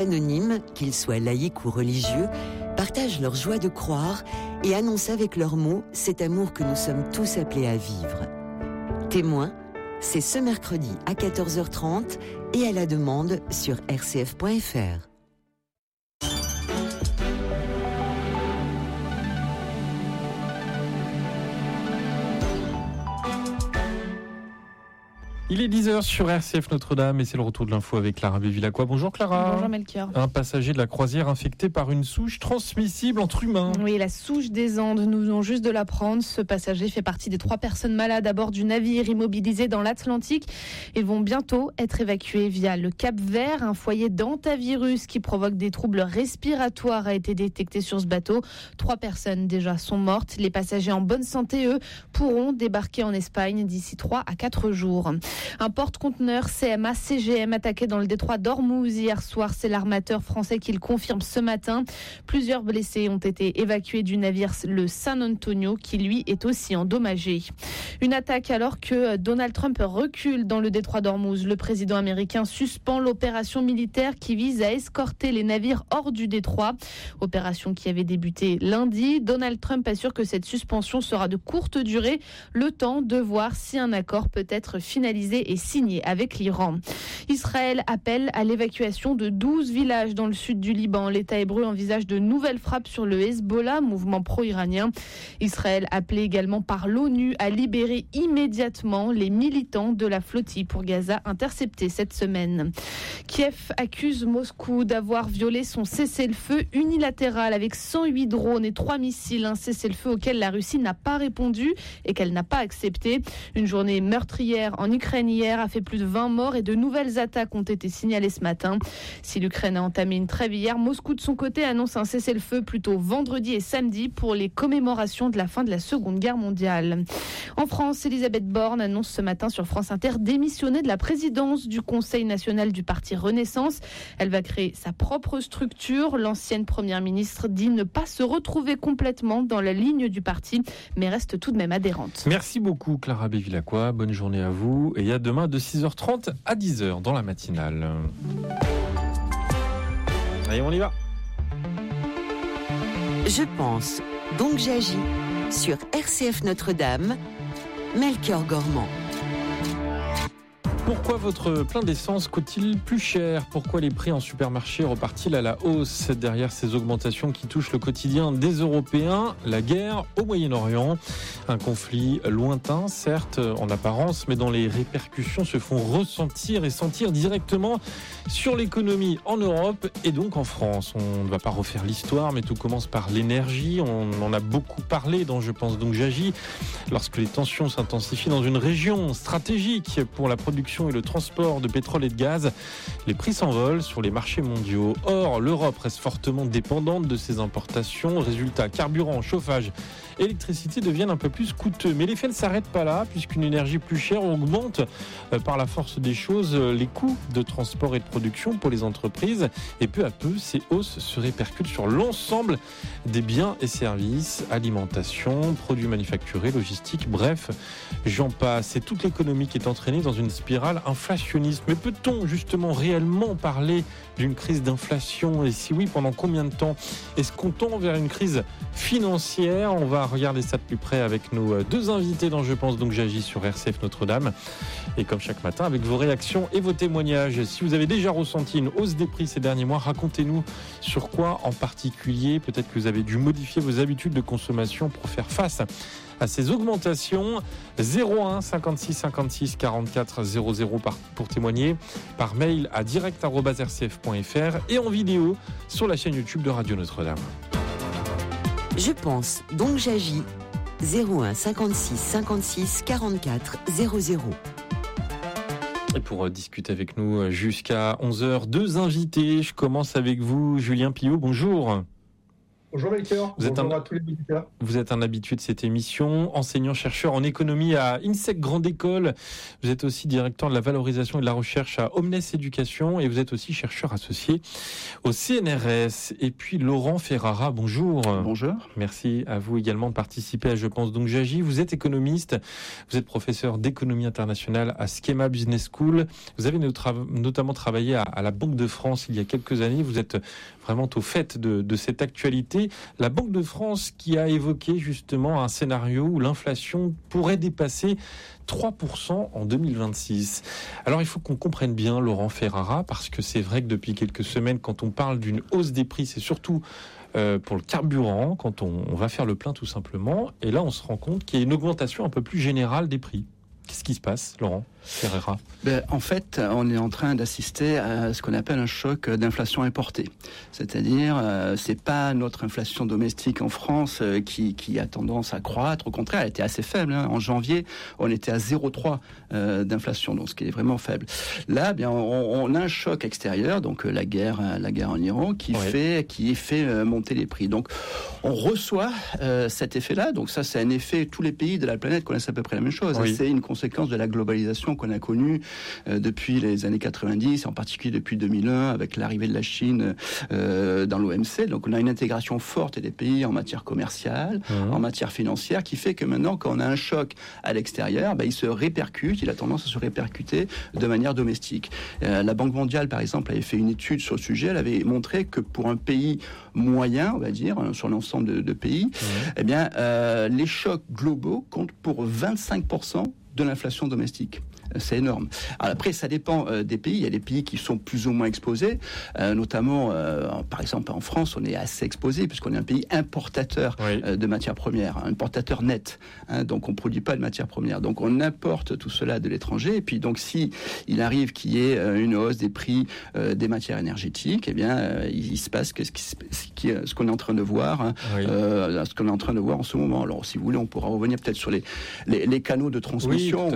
Anonymes, qu'ils soient laïcs ou religieux, partagent leur joie de croire et annoncent avec leurs mots cet amour que nous sommes tous appelés à vivre. Témoins, c'est ce mercredi à 14h30 et à la demande sur rcf.fr. Il est 10h sur RCF Notre-Dame et c'est le retour de l'info avec Clara Bévilacqua. Bonjour Clara. Bonjour Melchior. Un passager de la croisière infecté par une souche transmissible entre humains. Oui, la souche des Andes, nous venons juste de l'apprendre. Ce passager fait partie des 3 personnes malades à bord du navire immobilisé dans l'Atlantique. Ils vont bientôt être évacués via le Cap-Vert. Un foyer d'hantavirus qui provoque des troubles respiratoires a été détecté sur ce bateau. 3 personnes déjà sont mortes. Les passagers en bonne santé, eux, pourront débarquer en Espagne d'ici 3 à 4 jours. Un porte-conteneur CMA-CGM attaqué dans le détroit d'Ormuz hier soir. C'est l'armateur français qui le confirme ce matin. Plusieurs blessés ont été évacués du navire le San Antonio qui lui est aussi endommagé. Une attaque alors que Donald Trump recule dans le détroit d'Ormuz. Le président américain suspend l'opération militaire qui vise à escorter les navires hors du détroit. Opération qui avait débuté lundi. Donald Trump assure que cette suspension sera de courte durée, le temps de voir si un accord peut être finalisé et signé avec l'Iran. Israël appelle à l'évacuation de 12 villages dans le sud du Liban. L'État hébreu envisage de nouvelles frappes sur le Hezbollah, mouvement pro-iranien. Israël appelé également par l'ONU à libérer immédiatement les militants de la flottille pour Gaza interceptés cette semaine. Kiev accuse Moscou d'avoir violé son cessez-le-feu unilatéral avec 108 drones et 3 missiles. Un cessez-le-feu auquel la Russie n'a pas répondu et qu'elle n'a pas accepté. Une journée meurtrière en Ukraine hier a fait plus de 20 morts et de nouvelles attaques ont été signalées ce matin. Si l'Ukraine a entamé une trêve hier, Moscou de son côté annonce un cessez-le-feu plutôt vendredi et samedi pour les commémorations de la fin de la Seconde Guerre mondiale. En France, Elisabeth Borne annonce ce matin sur France Inter démissionner de la présidence du Conseil national du parti Renaissance. Elle va créer sa propre structure. L'ancienne première ministre dit ne pas se retrouver complètement dans la ligne du parti, mais reste tout de même adhérente. Merci beaucoup Clara Bévilacqua, bonne journée à vous et à demain de 6h30 à 10h dans la matinale. Allez, on y va. Je pense, donc j'agis sur RCF Notre-Dame, Melchior Gormand. Pourquoi votre plein d'essence coûte-t-il plus cher ? Pourquoi les prix en supermarché repartent-ils à la hausse ? Derrière ces augmentations qui touchent le quotidien des Européens, la guerre au Moyen-Orient. Un conflit lointain, certes, en apparence, mais dont les répercussions se font ressentir et sentir directement sur l'économie en Europe et donc en France. On ne va pas refaire l'histoire, mais tout commence par l'énergie. On en a beaucoup parlé dans Je pense donc j'agis. Lorsque les tensions s'intensifient dans une région stratégique pour la production et le transport de pétrole et de gaz, les prix s'envolent sur les marchés mondiaux. Or, l'Europe reste fortement dépendante de ces importations. Résultat, carburant, chauffage, électricité deviennent un peu plus coûteux. Mais l'effet ne s'arrête pas là, puisqu'une énergie plus chère augmente par la force des choses les coûts de transport et de production pour les entreprises. Et peu à peu, ces hausses se répercutent sur l'ensemble des biens et services, alimentation, produits manufacturés, logistique, bref, j'en passe. C'est toute l'économie qui est entraînée dans une spirale inflationniste. Mais peut-on justement réellement parler d'une crise d'inflation ? Et si oui, pendant combien de temps ? Est-ce qu'on tend vers une crise financière ? On va regarder ça de plus près avec nos 2 invités dans Je pense donc j'agis sur RCF Notre-Dame. Et comme chaque matin, avec vos réactions et vos témoignages. Si vous avez déjà ressenti une hausse des prix ces derniers mois, racontez-nous sur quoi en particulier. Peut-être que vous avez dû modifier vos habitudes de consommation pour faire face à ces augmentations. 01 56 56 44 00 pour témoigner, par mail à direct@rcf.fr et en vidéo sur la chaîne YouTube de Radio Notre-Dame. Je pense, donc j'agis. 01 56 56 44 00. Et pour discuter avec nous jusqu'à 11h, 2 invités. Je commence avec vous, Julien Pillot, bonjour. Bonjour Melchior, bonjour à tous les visiteurs. Vous êtes un habitué de cette émission, enseignant-chercheur en économie à INSEC Grande École. Vous êtes aussi directeur de la valorisation et de la recherche à Omnes Éducation et vous êtes aussi chercheur associé au CNRS. Et puis Laurent Ferrara, bonjour. Bonjour. Merci à vous également de participer à Je pense donc j'agis. Vous êtes économiste, vous êtes professeur d'économie internationale à Schema Business School. Vous avez notamment travaillé à la Banque de France il y a quelques années. Vous êtes vraiment au fait de cette actualité. La Banque de France qui a évoqué justement un scénario où l'inflation pourrait dépasser 3% en 2026. Alors il faut qu'on comprenne bien, Laurent Ferrara, parce que c'est vrai que depuis quelques semaines, quand on parle d'une hausse des prix, c'est surtout pour le carburant, quand on va faire le plein tout simplement. Et là, on se rend compte qu'il y a une augmentation un peu plus générale des prix. Qu'est-ce qui se passe, Laurent Ferrara ? En fait, on est en train d'assister à ce qu'on appelle un choc d'inflation importée. C'est-à-dire, c'est pas notre inflation domestique en France qui a tendance à croître. Au contraire, elle était assez faible. En janvier, on était à 0,3 d'inflation, donc ce qui est vraiment faible. Là, on a un choc extérieur, donc la guerre en Iran, qui fait monter les prix. Donc, on reçoit cet effet-là. Donc ça, c'est un effet. Tous les pays de la planète connaissent à peu près la même chose. Oui. C'est une conséquence de la globalisation qu'on a connue depuis les années 90, en particulier depuis 2001, avec l'arrivée de la Chine dans l'OMC. Donc on a une intégration forte des pays en matière commerciale, en matière financière, qui fait que maintenant, quand on a un choc à l'extérieur, il se répercute, il a tendance à se répercuter de manière domestique. La Banque mondiale, par exemple, avait fait une étude sur le sujet. Elle avait montré que pour un pays moyen, on va dire, sur l'ensemble de pays, les chocs globaux comptent pour 25% de l'inflation domestique. C'est énorme. Alors après, ça dépend des pays. Il y a des pays qui sont plus ou moins exposés, notamment, par exemple, en France, on est assez exposé puisqu'on est un pays importateur de matières premières, importateur net. Donc, on ne produit pas de matières premières. Donc, on importe tout cela de l'étranger. Et puis, donc, si il arrive qu'il y ait une hausse des prix des matières énergétiques, il se passe ce qu'on est en train de voir, ce qu'on est en train de voir en ce moment. Alors, si vous voulez, on pourra revenir peut-être sur les canaux de transmission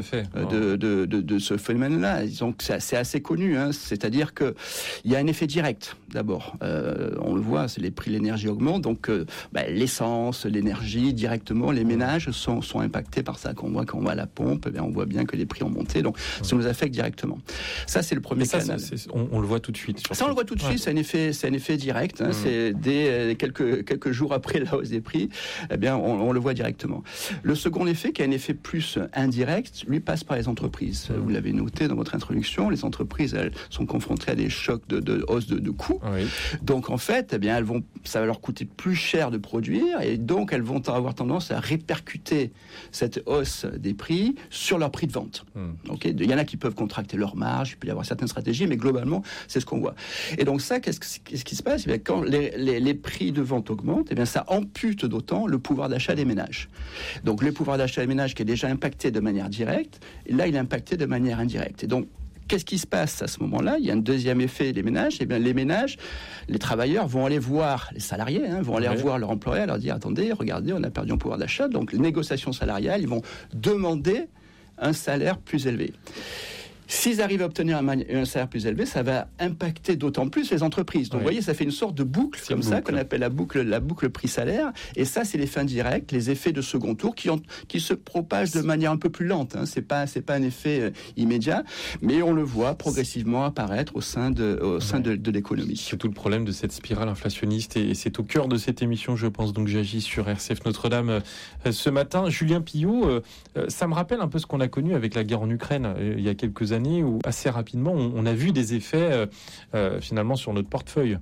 de ce phénomène-là. Donc c'est assez connu, c'est-à-dire que il y a un effet direct. D'abord, on le voit, c'est les prix de l'énergie augmentent, donc l'essence, l'énergie, directement, les ménages sont impactés par ça. Quand on voit à la pompe, on voit bien que les prix ont monté, donc ça nous affecte directement. Ça, c'est le premier canal. On le voit tout de suite. Ça, on le voit tout de suite. C'est un effet direct. C'est dès quelques jours après la hausse des prix, on le voit directement. Le second effet, qui est un effet plus indirect, lui passe par les entreprises. Vous l'avez noté dans votre introduction, les entreprises, elles sont confrontées à des chocs de hausse de coûts. Donc en fait, ça va leur coûter plus cher de produire et donc elles vont avoir tendance à répercuter cette hausse des prix sur leur prix de vente. Il y en a qui peuvent contracter leur marge, il peut y avoir certaines stratégies, mais globalement, c'est ce qu'on voit. Et donc ça, qu'est-ce qui se passe ? Quand les prix de vente augmentent, ça ampute d'autant le pouvoir d'achat des ménages. Donc le pouvoir d'achat des ménages qui est déjà impacté de manière directe, là, il est impacté de manière indirecte. Et donc, qu'est-ce qui se passe à ce moment-là ? Il y a un deuxième effet des ménages. Les ménages, les travailleurs vont aller voir les salariés, vont aller voir leur employeur, leur dire « Attendez, regardez, on a perdu en pouvoir d'achat. » Donc, les négociations salariales, ils vont demander un salaire plus élevé. S'ils arrivent à obtenir un salaire plus élevé, ça va impacter d'autant plus les entreprises. Donc, vous voyez, ça fait une sorte de boucle ça qu'on appelle la boucle prix-salaire. Et ça, c'est l'effet indirect, les effets de second tour qui se propagent de manière un peu plus lente. C'est pas un effet immédiat, mais on le voit progressivement apparaître au sein de l'économie. C'est tout le problème de cette spirale inflationniste et c'est au cœur de cette émission, je pense. Donc, j'agis sur RCF Notre-Dame ce matin. Julien Pillot, ça me rappelle un peu ce qu'on a connu avec la guerre en Ukraine il y a quelques années où assez rapidement on a vu des effets finalement sur notre portefeuille.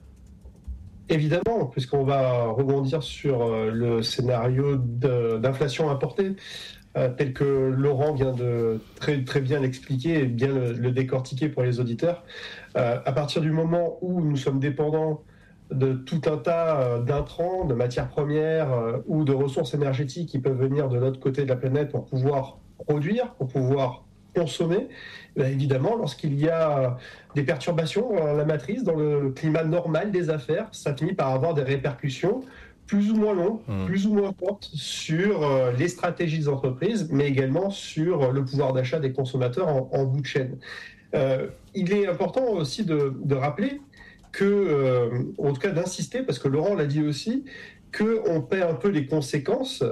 Évidemment, puisqu'on va rebondir sur le scénario d'inflation importée tel que Laurent vient de très, très bien l'expliquer et bien le décortiquer pour les auditeurs. À partir du moment où nous sommes dépendants de tout un tas d'intrants, de matières premières ou de ressources énergétiques qui peuvent venir de l'autre côté de la planète pour pouvoir produire, pour pouvoir consommer, évidemment, lorsqu'il y a des perturbations dans la matrice, dans le climat normal des affaires, ça finit par avoir des répercussions plus ou moins longues, plus ou moins fortes sur les stratégies des entreprises, mais également sur le pouvoir d'achat des consommateurs en bout de chaîne. Il est important aussi de rappeler en tout cas d'insister, parce que Laurent l'a dit aussi, qu'on paie un peu les conséquences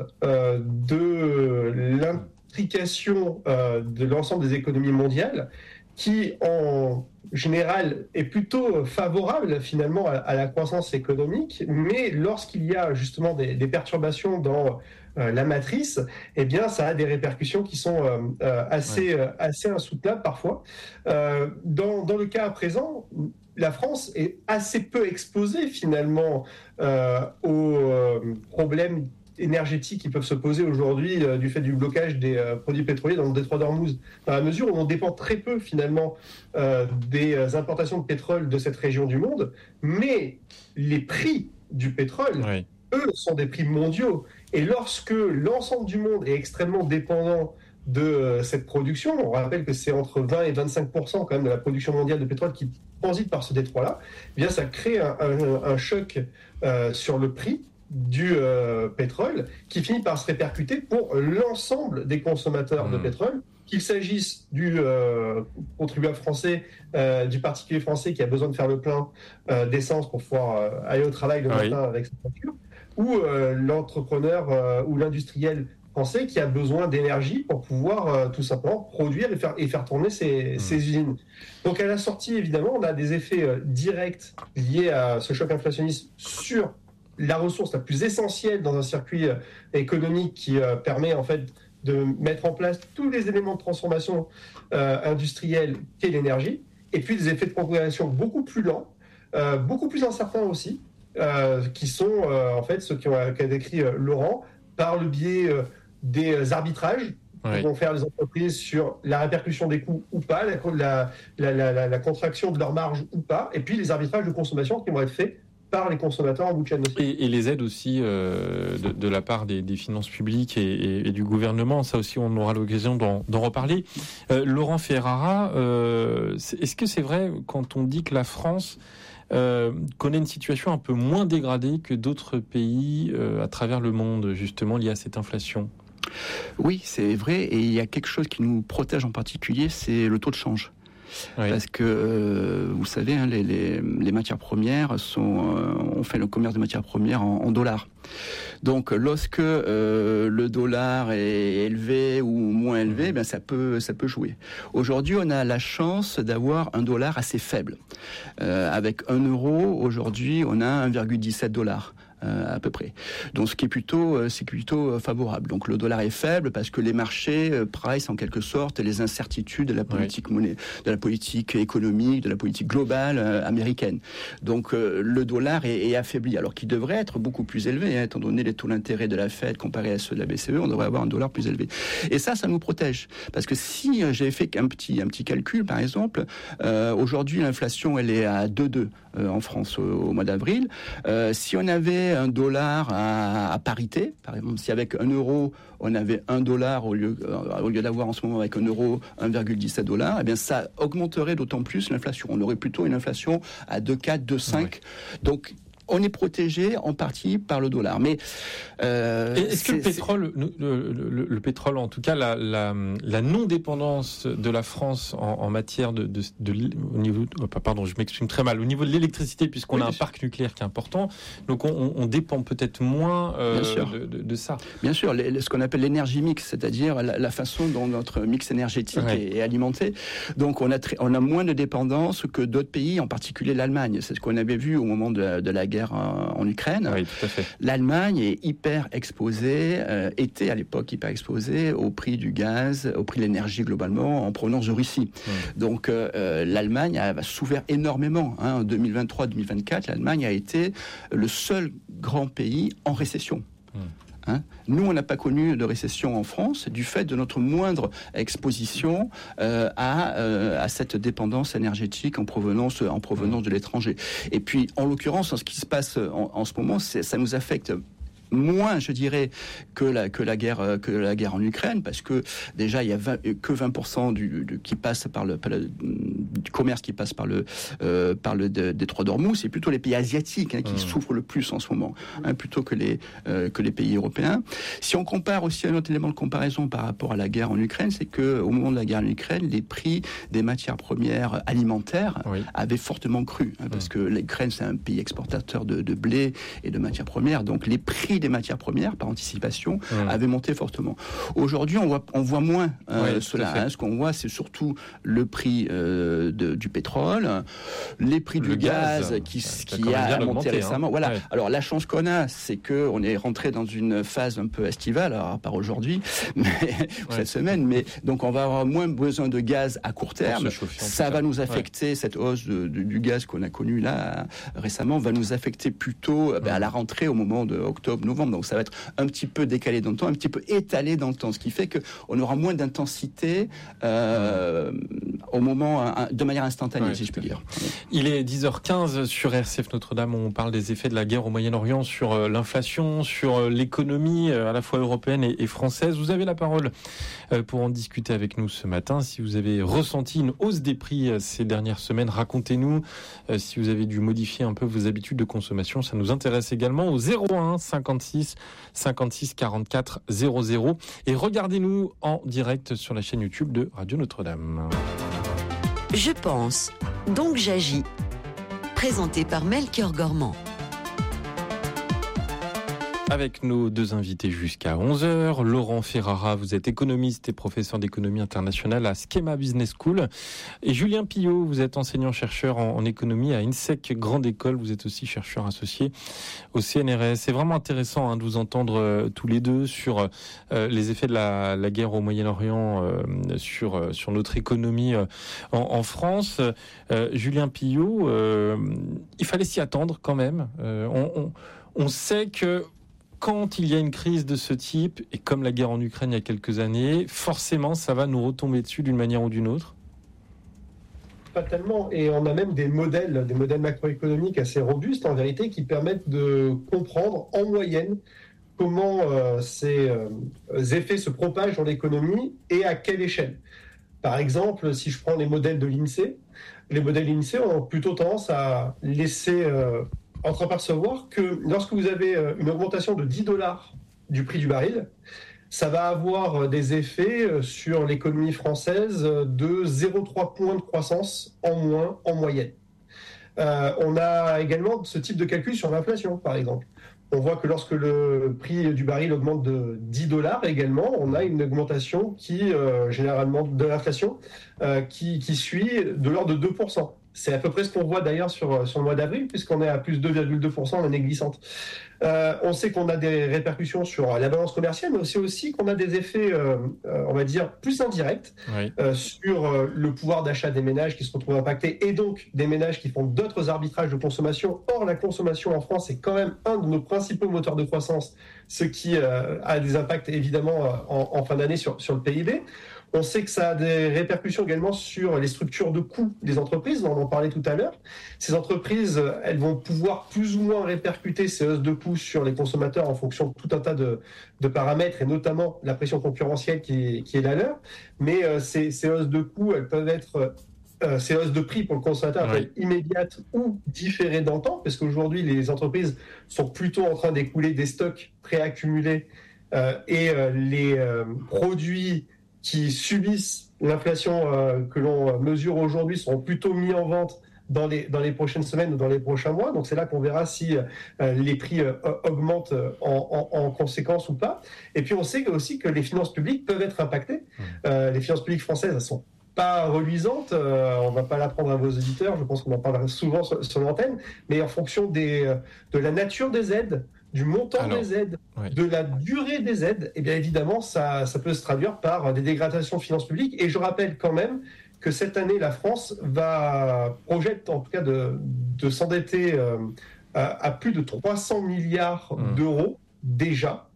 de l'implication de l'ensemble des économies mondiales, qui en général est plutôt favorable finalement à la croissance économique, mais lorsqu'il y a justement des perturbations dans la matrice, eh bien ça a des répercussions qui sont assez insoutenables parfois. Dans le cas présent, la France est assez peu exposée finalement aux problèmes énergétiques qui peuvent se poser aujourd'hui du fait du blocage des produits pétroliers dans le détroit d'Ormuz, dans la mesure où on dépend très peu finalement des importations de pétrole de cette région du monde, mais les prix du pétrole, eux, sont des prix mondiaux. Et lorsque l'ensemble du monde est extrêmement dépendant de cette production, on rappelle que c'est entre 20 et 25% quand même de la production mondiale de pétrole qui transite par ce détroit-là, eh bien ça crée un choc sur le prix du pétrole qui finit par se répercuter pour l'ensemble des consommateurs de pétrole, qu'il s'agisse du contribuable français, du particulier français qui a besoin de faire le plein d'essence pour pouvoir aller au travail le matin avec sa voiture, ou l'entrepreneur ou l'industriel français qui a besoin d'énergie pour pouvoir tout simplement produire et faire tourner ses usines. Donc à la sortie, évidemment, on a des effets directs liés à ce choc inflationniste sur la ressource la plus essentielle dans un circuit économique qui permet en fait de mettre en place tous les éléments de transformation industrielle qu'est l'énergie, et puis des effets de propagation beaucoup plus lents, beaucoup plus incertains aussi, qui sont en fait ceux qu'a décrit Laurent, par le biais des arbitrages que vont faire les entreprises sur la répercussion des coûts ou pas, la contraction de leur marge ou pas, et puis les arbitrages de consommation qui vont être faits par les consommateurs en bout de chaîne aussi. Et les aides aussi de la part des finances publiques et du gouvernement, ça aussi on aura l'occasion d'en reparler. Laurent Ferrara, est-ce que c'est vrai quand on dit que la France connaît une situation un peu moins dégradée que d'autres pays à travers le monde, justement liée à cette inflation ? Oui, c'est vrai, et il y a quelque chose qui nous protège en particulier, c'est le taux de change. Parce que, vous savez, hein, les matières premières on fait le commerce de matières premières en dollars. Donc, lorsque le dollar est élevé ou moins élevé, ben ça peut jouer. Aujourd'hui, on a la chance d'avoir un dollar assez faible. Avec 1 euro, aujourd'hui, on a 1,17 $. À peu près. Donc, ce qui est plutôt favorable. Donc, le dollar est faible parce que les marchés price en quelque sorte les incertitudes de la politique monnaie, de la politique économique, de la politique globale américaine. Donc, le dollar est affaibli, alors qu'il devrait être beaucoup plus élevé, hein, étant donné les taux d'intérêt de la Fed comparé à ceux de la BCE, on devrait avoir un dollar plus élevé. Et ça nous protège, parce que si j'ai fait un petit calcul, par exemple, aujourd'hui l'inflation elle est à 2,2 en France au mois d'avril. Si on avait un dollar à parité, par exemple, si avec 1 euro, on avait $1 au lieu d'avoir en ce moment avec 1 euro 1,17 $, eh bien ça augmenterait d'autant plus l'inflation. On aurait plutôt une inflation à 2,4, 2,5. Donc, on est protégé en partie par le dollar. Mais est-ce que le pétrole, en tout cas la non-dépendance de la France en matière au niveau, pardon, je m'exprime très mal, au niveau de l'électricité, puisqu'on a un parc nucléaire qui est important, donc on dépend peut-être moins de ça. Bien sûr, ce qu'on appelle l'énergie mix, c'est-à-dire la façon dont notre mix énergétique est alimenté. Donc on a moins de dépendance que d'autres pays, en particulier l'Allemagne. C'est ce qu'on avait vu au moment de la guerre en Ukraine. Oui, tout à fait. L'Allemagne est hyper exposée, était à l'époque hyper exposée au prix du gaz, au prix de l'énergie globalement en provenance de Russie. Donc l'Allemagne a souffert énormément. En 2023-2024, l'Allemagne a été le seul grand pays en récession. Nous, on n'a pas connu de récession en France du fait de notre moindre exposition à cette dépendance énergétique en provenance de l'étranger. Et puis, en l'occurrence, ce qui se passe en ce moment, ça nous affecte moins, je dirais, que la guerre en Ukraine, parce que déjà il y a que 20% du commerce qui passe par le détroit d'Ormuz. C'est plutôt les pays asiatiques qui souffrent le plus en ce moment, plutôt que les pays européens. Si on compare aussi un autre élément de comparaison par rapport à la guerre en Ukraine, c'est que au moment de la guerre en Ukraine, les prix des matières premières alimentaires avaient fortement cru, parce que l'Ukraine c'est un pays exportateur de blé et de matières premières, donc les prix des matières premières par anticipation avaient monté fortement. Aujourd'hui, on voit moins cela. Ce qu'on voit, c'est surtout le prix du pétrole, les prix du gaz qui a monté récemment. Voilà. Ouais. Alors la chance qu'on a, c'est que on est rentré dans une phase un peu estivale, alors à part aujourd'hui, cette semaine, mais donc on va avoir moins besoin de gaz à court terme. Ça va nous affecter, cette hausse du gaz qu'on a connue là récemment, va nous affecter plutôt à la rentrée au moment de octobre-novembre. Donc ça va être un petit peu décalé dans le temps, un petit peu étalé dans le temps, ce qui fait qu'on aura moins d'intensité au moment, de manière instantanée, si je puis dire. Il est 10h15 sur RCF Notre-Dame. On parle des effets de la guerre au Moyen-Orient sur l'inflation, sur l'économie à la fois européenne et française. Vous avez la parole pour en discuter avec nous ce matin. Si vous avez ressenti une hausse des prix ces dernières semaines, racontez-nous. Si vous avez dû modifier un peu vos habitudes de consommation, ça nous intéresse également au 01 56 56 44 00. Et regardez-nous en direct sur la chaîne YouTube de Radio Notre-Dame. Je pense, donc j'agis. Présenté par Melchior Gormand. Avec nos deux invités jusqu'à 11h. Laurent Ferrara, vous êtes économiste et professeur d'économie internationale à Schema Business School. Et Julien Pillot, vous êtes enseignant-chercheur en économie à INSEC Grande École. Vous êtes aussi chercheur associé au CNRS. C'est vraiment intéressant de vous entendre tous les deux sur les effets de la guerre au Moyen-Orient sur notre économie en France. Julien Pillot, il fallait s'y attendre quand même. On sait que quand il y a une crise de ce type, et comme la guerre en Ukraine il y a quelques années, forcément ça va nous retomber dessus d'une manière ou d'une autre. Pas tellement, et on a même des modèles macroéconomiques assez robustes en vérité qui permettent de comprendre en moyenne comment ces effets se propagent dans l'économie et à quelle échelle. Par exemple, si je prends les modèles de l'INSEE, les modèles de l'INSEE ont plutôt tendance à laisser entreapercevoir que lorsque vous avez une augmentation de $10 du prix du baril, ça va avoir des effets sur l'économie française de 0,3 points de croissance en moins en moyenne. On a également ce type de calcul sur l'inflation, par exemple. On voit que lorsque le prix du baril augmente de $10 également, on a une augmentation qui, généralement, de l'inflation qui suit de l'ordre de 2%. C'est à peu près ce qu'on voit d'ailleurs sur le mois d'avril, puisqu'on est à plus 2,2% en année glissante. On sait qu'on a des répercussions sur la balance commerciale, mais aussi qu'on a des effets, on va dire, plus indirects sur le pouvoir d'achat des ménages qui se retrouvent impactés, et donc des ménages qui font d'autres arbitrages de consommation. Or, la consommation en France est quand même un de nos principaux moteurs de croissance, ce qui a des impacts évidemment en fin d'année sur le PIB. On sait que ça a des répercussions également sur les structures de coûts des entreprises, on en parlait tout à l'heure. Ces entreprises, elles vont pouvoir plus ou moins répercuter ces hausses de coûts sur les consommateurs en fonction de tout un tas de paramètres, et notamment la pression concurrentielle qui est la leur. Mais ces hausses de coûts, elles peuvent être... ces hausses de prix pour le consommateur peuvent être immédiates ou différées dans le temps, parce qu'aujourd'hui, les entreprises sont plutôt en train d'écouler des stocks préaccumulés et les produits qui subissent l'inflation que l'on mesure aujourd'hui seront plutôt mis en vente dans les prochaines semaines ou dans les prochains mois. Donc c'est là qu'on verra si les prix augmentent en conséquence ou pas. Et puis on sait aussi que les finances publiques peuvent être impactées. Les finances publiques françaises, elles sont pas reluisante, on va pas l'apprendre à vos auditeurs, je pense qu'on en parlera souvent sur l'antenne, mais en fonction de la nature des aides, du montant des aides, de la durée des aides, et bien évidemment ça peut se traduire par des dégradations de finances publiques. Et je rappelle quand même que cette année la France projette en tout cas de s'endetter à plus de 300 milliards d'euros déjà.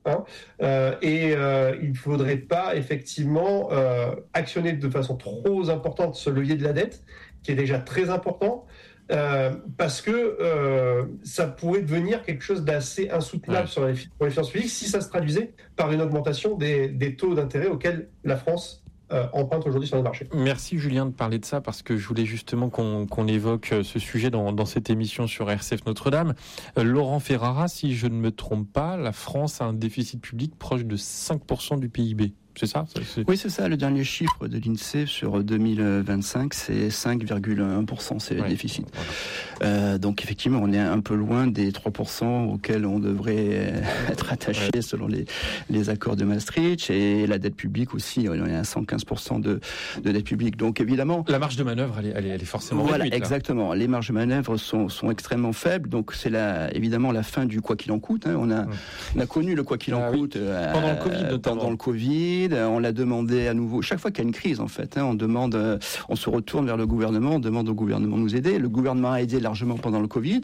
Il ne faudrait pas effectivement actionner de façon trop importante ce levier de la dette, qui est déjà très important. parce que ça pourrait devenir quelque chose d'assez insoutenable pour les finances publiques si ça se traduisait par une augmentation des taux d'intérêt auxquels la France emprunte aujourd'hui sur les marchés. Merci Julien de parler de ça, parce que je voulais justement qu'on évoque ce sujet dans cette émission sur RCF Notre-Dame. Laurent Ferrara, si je ne me trompe pas, la France a un déficit public proche de 5% du PIB. C'est ça ? Oui, c'est ça. Le dernier chiffre de l'INSEE sur 2025, c'est 5,1%, c'est le déficit. Voilà. Donc effectivement, on est un peu loin des 3% auxquels on devrait être attaché selon les accords de Maastricht, et la dette publique aussi, on est à 115% de dette publique. Donc évidemment... La marge de manœuvre, elle est forcément réduite. Voilà, exactement. Les marges de manœuvre sont extrêmement faibles, donc c'est évidemment la fin du quoi qu'il en coûte. On a connu le quoi qu'il en coûte pendant le Covid, notamment. Pendant le Covid. On l'a demandé à nouveau. Chaque fois qu'il y a une crise, en fait, on se retourne vers le gouvernement, on demande au gouvernement de nous aider. Le gouvernement a aidé largement pendant le Covid.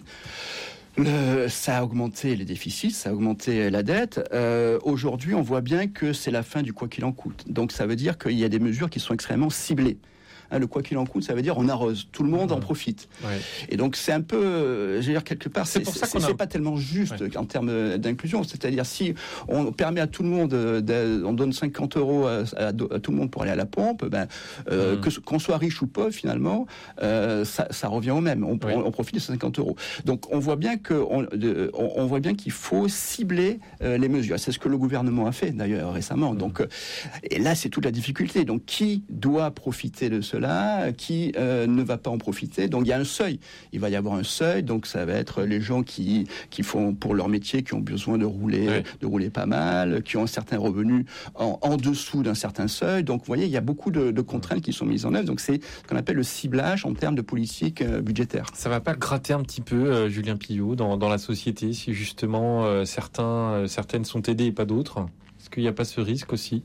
Ça a augmenté les déficits, ça a augmenté la dette. Aujourd'hui, on voit bien que c'est la fin du quoi qu'il en coûte. Donc, ça veut dire qu'il y a des mesures qui sont extrêmement ciblées. Le quoi qu'il en coûte, ça veut dire on arrose, tout le monde en profite. Ouais. Et donc c'est un peu, je veux dire quelque part, c'est pas tellement juste en termes d'inclusion. C'est-à-dire si on permet à tout le monde, on donne 50 € à tout le monde pour aller à la pompe, qu'on soit riche ou pauvre finalement, ça revient au même. On profite de ces 50 €. Donc on voit bien on voit bien qu'il faut cibler les mesures. C'est ce que le gouvernement a fait d'ailleurs récemment. Donc et là c'est toute la difficulté. Donc qui doit profiter de cela? Qui ne va pas en profiter. Donc il y a un seuil. Il va y avoir un seuil. Donc ça va être les gens qui font pour leur métier, qui ont besoin de rouler pas mal, qui ont un certain revenu en dessous d'un certain seuil. Donc vous voyez, il y a beaucoup de contraintes qui sont mises en œuvre. Donc c'est ce qu'on appelle le ciblage en termes de politique budgétaire. Ça va pas gratter un petit peu, Julien Pillot, dans la société, si justement certaines sont aidées et pas d'autres? Est-ce qu'il n'y a pas ce risque aussi?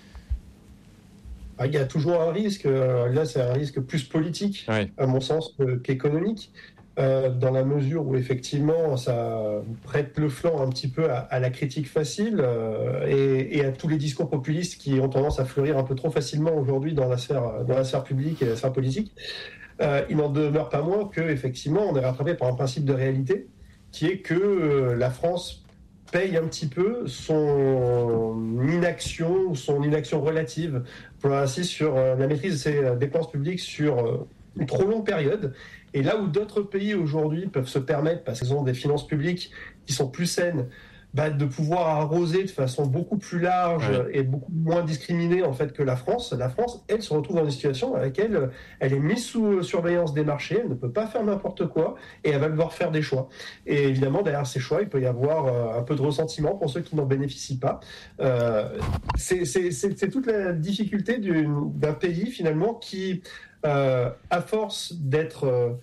Il y a toujours un risque, là c'est un risque plus politique, à mon sens, qu'économique, dans la mesure où effectivement ça prête le flanc un petit peu à la critique facile et à tous les discours populistes qui ont tendance à fleurir un peu trop facilement aujourd'hui dans la sphère publique et la sphère politique. Il n'en demeure pas moins qu'effectivement on est rattrapé par un principe de réalité qui est que la France paye un petit peu son inaction relative, pour ainsi sur la maîtrise de ses dépenses publiques sur une trop longue période. Et là où d'autres pays aujourd'hui peuvent se permettre, parce qu'ils ont des finances publiques qui sont plus saines, de pouvoir arroser de façon beaucoup plus large et beaucoup moins discriminée en fait que la France. La France, elle, se retrouve dans une situation dans laquelle elle est mise sous surveillance des marchés, elle ne peut pas faire n'importe quoi et elle va devoir faire des choix. Et évidemment, derrière ces choix, il peut y avoir un peu de ressentiment pour ceux qui n'en bénéficient pas. C'est toute la difficulté d'un pays finalement qui, à force d'être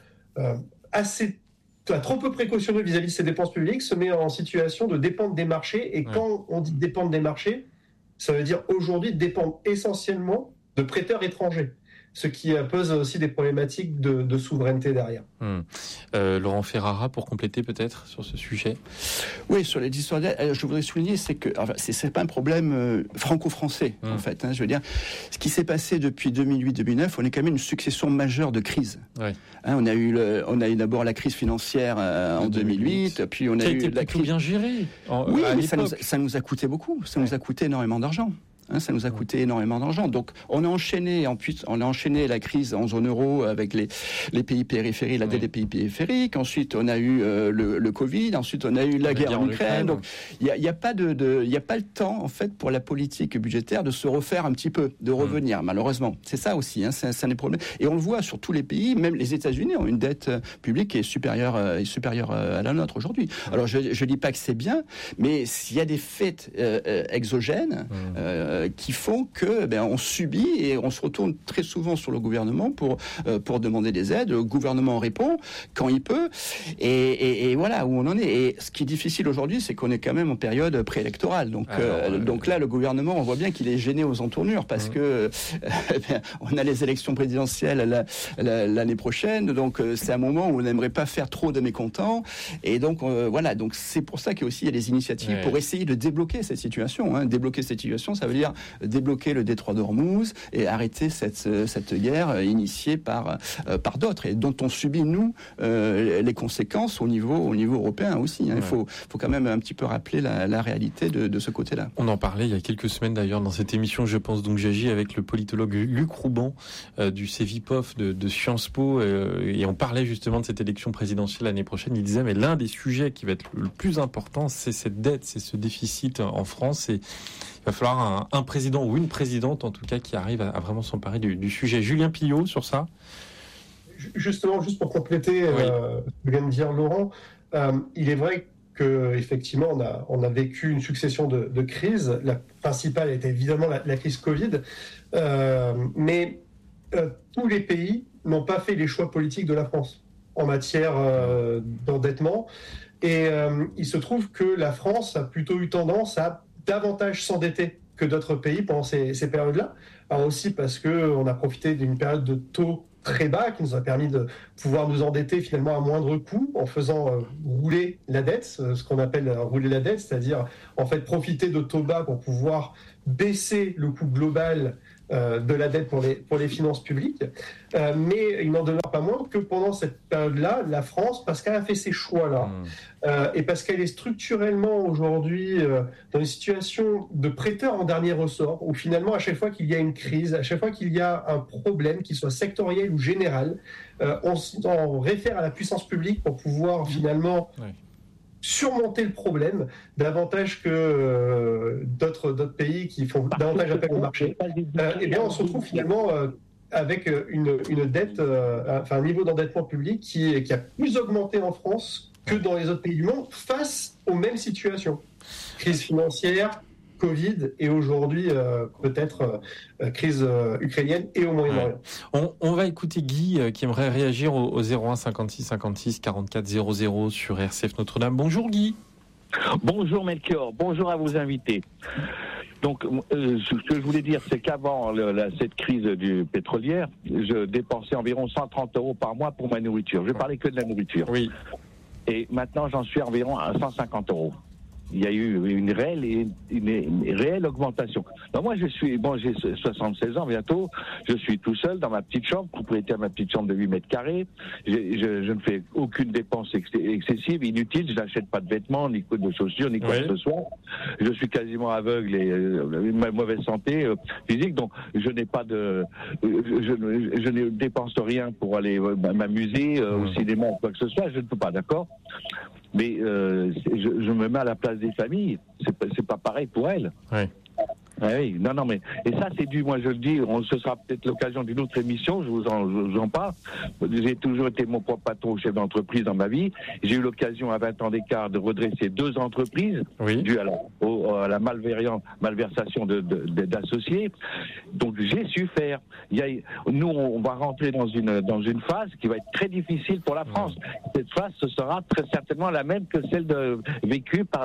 trop peu précautionneux vis-à-vis de ses dépenses publiques, se met en situation de dépendre des marchés. Et quand on dit dépendre des marchés, ça veut dire aujourd'hui dépendre essentiellement de prêteurs étrangers, ce qui pose aussi des problématiques de souveraineté derrière. Laurent Ferrara, pour compléter peut-être sur ce sujet. Oui, sur les histoires d'aide, je voudrais souligner, c'est que c'est pas un problème franco-français en fait. Je veux dire, ce qui s'est passé depuis 2008-2009, on est quand même une succession majeure de crises. On a eu d'abord la crise financière en 2008, puis on a eu la crise bien gérée. Oui, mais ça nous a coûté beaucoup. Ça nous a coûté énormément d'argent. Ça nous a coûté énormément d'argent. Donc, on a enchaîné la crise en zone euro avec les pays périphériques, la dette des pays périphériques. Ensuite, on a eu le Covid. Ensuite, on a eu la guerre en Ukraine. Donc, il y a pas le temps, en fait, pour la politique budgétaire de se refaire un petit peu, de revenir, malheureusement. C'est ça aussi, c'est un des problèmes. Et on le voit sur tous les pays, même les États-Unis ont une dette publique qui est supérieure à la nôtre aujourd'hui. Alors, je dis pas que c'est bien, mais s'il y a des faits exogènes, qui font que on subit et on se retourne très souvent sur le gouvernement pour demander des aides. Le gouvernement répond quand il peut et voilà où on en est. Et ce qui est difficile aujourd'hui, c'est qu'on est quand même en période préélectorale. Donc là, le gouvernement, on voit bien qu'il est gêné aux entournures parce que on a les élections présidentielles l'année prochaine. Donc c'est un moment où on n'aimerait pas faire trop de mécontents. Et donc voilà. Donc c'est pour ça qu'il y a des initiatives pour essayer de débloquer cette situation. Débloquer cette situation, ça veut dire c'est-à-dire débloquer le détroit d'Ormuz et arrêter cette guerre initiée par d'autres et dont on subit, nous, les conséquences au niveau européen aussi. Il faut quand même un petit peu rappeler la réalité de ce côté-là. On en parlait il y a quelques semaines d'ailleurs dans cette émission Je pense donc j'agis avec le politologue Luc Rouban du CEVIPOF de Sciences Po et on parlait justement de cette élection présidentielle l'année prochaine. Il disait mais l'un des sujets qui va être le plus important, c'est cette dette, c'est ce déficit en France et il va falloir un président ou une présidente en tout cas qui arrive à vraiment s'emparer du sujet. Julien Pillot sur ça. Justement, juste pour compléter ce que vient de dire Laurent, il est vrai qu'effectivement, on a vécu une succession de crises. La principale était évidemment la crise Covid, mais tous les pays n'ont pas fait les choix politiques de la France en matière d'endettement. Et il se trouve que la France a plutôt eu tendance à davantage s'endetter que d'autres pays pendant ces périodes-là. Alors aussi parce qu'on a profité d'une période de taux très bas qui nous a permis de pouvoir nous endetter finalement à moindre coût en faisant rouler la dette, ce qu'on appelle rouler la dette, c'est-à-dire en fait profiter de taux bas pour pouvoir baisser le coût global de la dette pour les finances publiques. Mais il n'en demeure pas moins que pendant cette période-là, la France, parce qu'elle a fait ces choix-là, et parce qu'elle est structurellement aujourd'hui dans une situation de prêteur en dernier ressort, où finalement, à chaque fois qu'il y a une crise, à chaque fois qu'il y a un problème, qu'il soit sectoriel ou général, on réfère à la puissance publique pour pouvoir finalement surmonter le problème davantage que d'autres pays qui font davantage appel au marché. Eh bien, on se retrouve finalement avec une dette, un niveau d'endettement public qui a plus augmenté en France que dans les autres pays du monde face aux mêmes situations. Crise financière, Covid et aujourd'hui peut-être crise ukrainienne et au Moyen-Orient. On va écouter Guy qui aimerait réagir au 01 56 56 44 00 sur RCF Notre-Dame. Bonjour Guy. Bonjour Melchior, bonjour à vos invités. Donc, ce que je voulais dire, c'est qu'avant cette crise pétrolière, je dépensais environ 130 € par mois pour ma nourriture. Je parlais que de la nourriture. Oui. Et maintenant, j'en suis environ à 150 €. Il y a eu une réelle augmentation. Donc moi, j'ai 76 ans bientôt. Je suis tout seul dans ma petite chambre, propriétaire de ma petite chambre de 8 mètres carrés. Je ne fais aucune dépense excessive, inutile. Je n'achète pas de vêtements, ni de chaussures, ni quoi que ce soit. Je suis quasiment aveugle et ma mauvaise santé physique. Donc je n'ai pas je ne dépense rien pour aller m'amuser au cinéma ou quoi que ce soit. Je ne peux pas, d'accord ? Mais je me mets à la place des familles. C'est pas pareil pour elles. Ouais. Oui, non, mais et ça c'est dû. Moi je le dis, ce sera peut-être l'occasion d'une autre émission. Je vous en parle. J'ai toujours été mon propre patron, chef d'entreprise dans ma vie. J'ai eu l'occasion à 20 ans d'écart de redresser 2 entreprises dues à la malversation d'associés. Donc j'ai su faire. Nous on va rentrer dans une phase qui va être très difficile pour la France. Cette phase ce sera très certainement la même que celle vécue par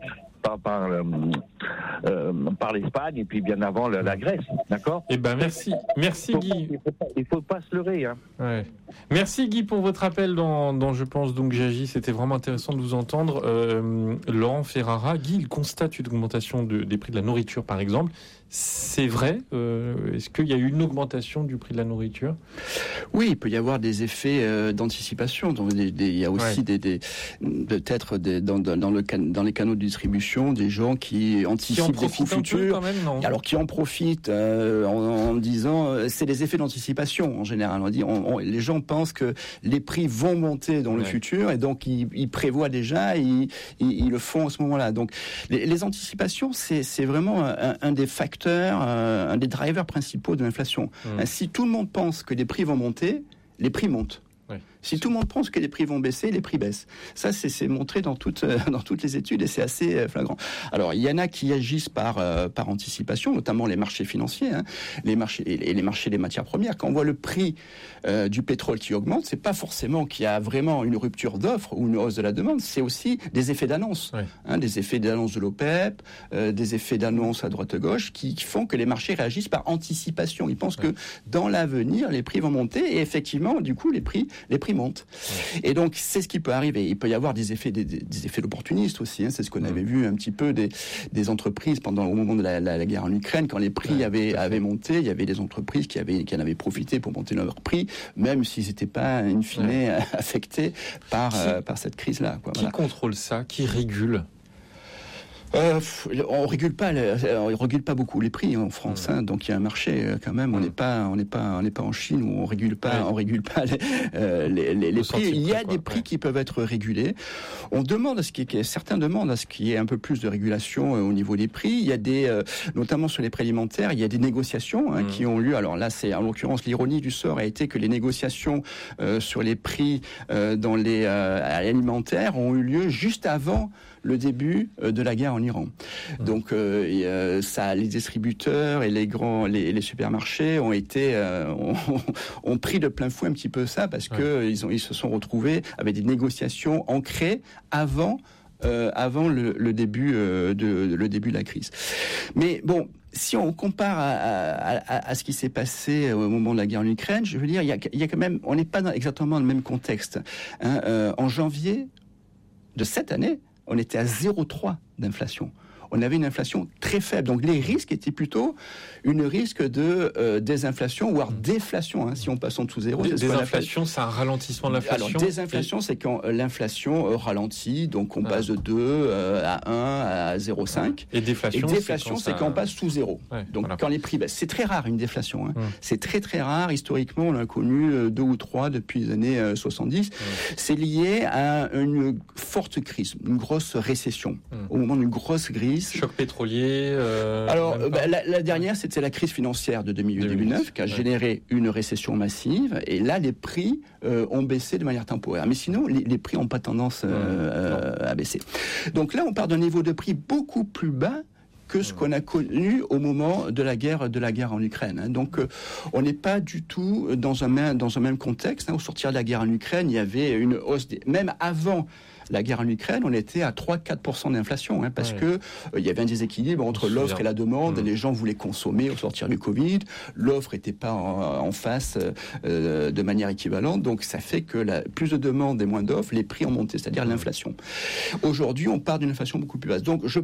l'Espagne et puis bien avant la Grèce, d'accord ? Eh ben merci Guy. Il faut pas se leurrer, hein. Ouais. Merci Guy pour votre appel dans Je pense donc j'agis. C'était vraiment intéressant de vous entendre. Laurent Ferrara, Guy, il constate une augmentation des prix de la nourriture, par exemple. C'est vrai. Est-ce qu'il y a eu une augmentation du prix de la nourriture ? Oui, il peut y avoir des effets d'anticipation. Donc, il y a aussi peut-être dans les canaux de distribution des gens qui anticipent des coûts futurs. Alors qui en profitent en disant c'est des effets d'anticipation en général. On dit les gens pensent que les prix vont monter dans le futur et donc ils prévoient déjà, ils le font à ce moment-là. Donc les anticipations, c'est vraiment un des facteurs, un des drivers principaux de l'inflation. Si tout le monde pense que les prix vont monter, les prix montent. Si tout le monde pense que les prix vont baisser, les prix baissent. Ça, c'est montré dans toutes les études et c'est assez flagrant. Alors, il y en a qui agissent par anticipation, notamment les marchés financiers, les marchés des matières premières. Quand on voit le prix du pétrole qui augmente, c'est pas forcément qu'il y a vraiment une rupture d'offre ou une hausse de la demande, c'est aussi des effets d'annonce. Des effets d'annonce de l'OPEP, des effets d'annonce à droite à gauche qui font que les marchés réagissent par anticipation. Ils pensent que dans l'avenir, les prix vont monter et effectivement, du coup, les prix prix montent. Et donc, c'est ce qui peut arriver. Il peut y avoir des effets d'opportunistes aussi. C'est ce qu'on avait vu un petit peu des entreprises au moment de la guerre en Ukraine, quand les prix avaient monté, il y avait des entreprises qui en avaient profité pour monter leur prix, même s'ils n'étaient pas, in fine, affectés par cette crise-là. Qui contrôle ça? Qui régule? On régule pas beaucoup les prix en France, donc il y a un marché quand même. On n'est pas en Chine où on régule pas les prix. Il y a des prix qui peuvent être régulés. Certains demandent à ce qu'il y ait un peu plus de régulation au niveau des prix. Il y a notamment sur les prix alimentaires, il y a des négociations qui ont lieu. Alors là, c'est en l'occurrence l'ironie du sort a été que les négociations sur les prix dans les alimentaires ont eu lieu juste avant le début de la guerre en Iran. Donc les distributeurs et les supermarchés ont pris de plein fouet un petit peu ça parce que ils se sont retrouvés avec des négociations ancrées avant le début de la crise. Mais bon, si on compare à ce qui s'est passé au moment de la guerre en Ukraine, je veux dire, il y a quand même, on n'est pas exactement dans le même contexte. En janvier de cette année, on était à 0,3 d'inflation. On avait une inflation très faible. Donc les risques étaient plutôt une risque de désinflation, voire déflation, si on passe en dessous zéro. Désinflation, c'est un ralentissement de l'inflation. Alors désinflation, c'est quand l'inflation ralentit, donc on passe de 2 à 1 à 0,5. Et déflation, c'est quand on passe sous zéro. Donc quand les prix baissent. C'est très rare une déflation. C'est très très rare. Historiquement, on a connu 2 ou 3 depuis les années 70. C'est lié à une forte crise, une grosse récession. Au moment d'une grosse crise. Choc pétrolier. Alors, la dernière, c'était la crise financière de 2008-2009 qui a généré une récession massive. Et là, les prix ont baissé de manière temporaire. Mais sinon, les prix n'ont pas tendance à baisser. Donc là, on part d'un niveau de prix beaucoup plus bas que ce qu'on a connu au moment de la guerre en Ukraine. Donc, on n'est pas du tout dans un même contexte. Au sortir de la guerre en Ukraine, il y avait une hausse même avant la guerre en Ukraine, on était à 3-4% d'inflation, parce que il y avait un déséquilibre entre l'offre et la demande. Les gens voulaient consommer au sortir du Covid. L'offre n'était pas en face de manière équivalente. Donc, ça fait que plus de demande et moins d'offres, les prix ont monté, c'est-à-dire l'inflation. Aujourd'hui, on part d'une inflation beaucoup plus basse. Donc,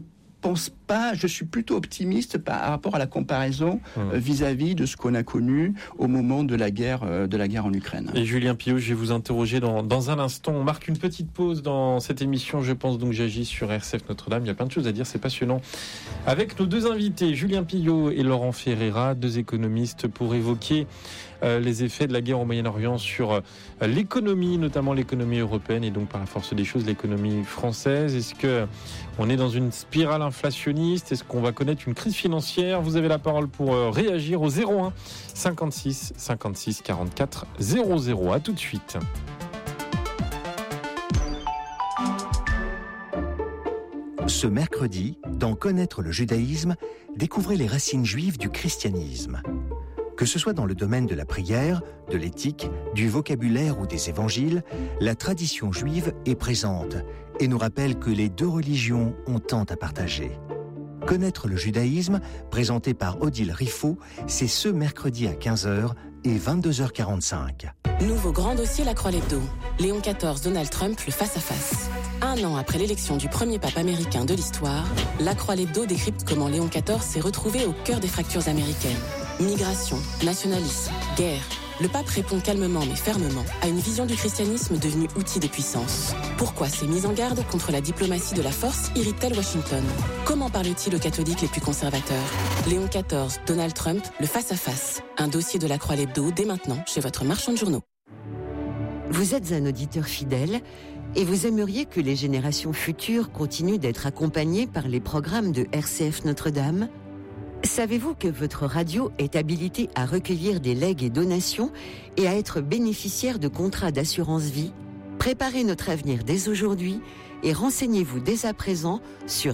je suis plutôt optimiste par rapport à la comparaison vis-à-vis de ce qu'on a connu au moment de la guerre en Ukraine. Et Julien Pillot, je vais vous interroger dans un instant. On marque une petite pause dans cette émission. Je pense donc j'agis sur RCF Notre-Dame. Il y a plein de choses à dire, c'est passionnant. Avec nos deux invités, Julien Pillot et Laurent Ferreira, deux économistes, pour évoquer les effets de la guerre au Moyen-Orient sur l'économie, notamment l'économie européenne et donc par la force des choses l'économie française. Est-ce que on est dans une spirale inflationniste? Est-ce qu'on va connaître une crise financière? Vous avez la parole pour réagir au 01 56 56 44 00. À tout de suite. Ce mercredi, dans Connaître le judaïsme, découvrez les racines juives du christianisme. Que ce soit dans le domaine de la prière, de l'éthique, du vocabulaire ou des évangiles, la tradition juive est présente et nous rappelle que les deux religions ont tant à partager. Connaître le judaïsme, présenté par Odile Riffaut, c'est ce mercredi à 15h et 22h45. Nouveau grand dossier La Croix l'Hebdo. Léon XIV, Donald Trump, le face-à-face. Un an après l'élection du premier pape américain de l'histoire, La Croix l'Hebdo décrypte comment Léon XIV s'est retrouvé au cœur des fractures américaines. Migration, nationalisme, guerre. Le pape répond calmement mais fermement à une vision du christianisme devenue outil de puissance. Pourquoi ces mises en garde contre la diplomatie de la force irritent-elles Washington? Comment parle-t-il aux catholiques les plus conservateurs? Léon XIV, Donald Trump, le face-à-face. Un dossier de La Croix l'Hebdo dès maintenant chez votre marchand de journaux. Vous êtes un auditeur fidèle et vous aimeriez que les générations futures continuent d'être accompagnées par les programmes de RCF Notre-Dame? Savez-vous que votre radio est habilitée à recueillir des legs et donations et à être bénéficiaire de contrats d'assurance vie? Préparez notre avenir dès aujourd'hui et renseignez-vous dès à présent sur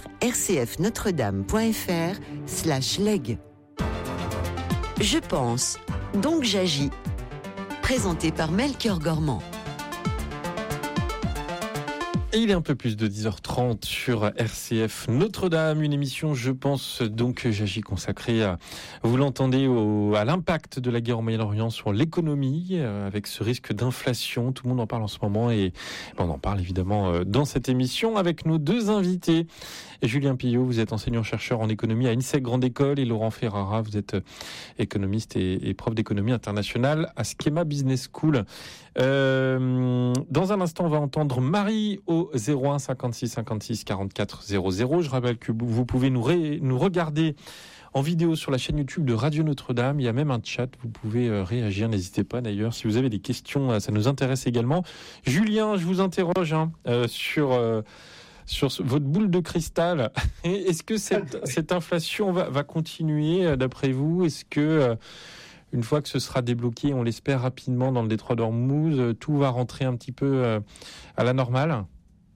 rcfnotredame.fr/legs. Je pense, donc j'agis. Présenté par Melchior Gormand. Et il est un peu plus de 10h30 sur RCF Notre-Dame, une émission, je pense, donc j'agis consacrée à, vous l'entendez, à l'impact de la guerre au Moyen-Orient sur l'économie, avec ce risque d'inflation. Tout le monde en parle en ce moment et on en parle évidemment dans cette émission avec nos deux invités. Julien Pillot, vous êtes enseignant-chercheur en économie à INSEC Grande École, et Laurent Ferrara, vous êtes économiste et prof d'économie internationale à Schema Business School. Dans un instant, on va entendre Marie au 01 56 56 44 00. Je rappelle que vous pouvez nous regarder en vidéo sur la chaîne YouTube de Radio Notre-Dame. Il y a même un chat, vous pouvez réagir. N'hésitez pas d'ailleurs, si vous avez des questions, ça nous intéresse également. Julien, je vous interroge sur votre boule de cristal. Est-ce que cette inflation va continuer d'après vous ? Est-ce que une fois que ce sera débloqué, on l'espère rapidement dans le détroit d'Ormuz, tout va rentrer un petit peu à la normale ?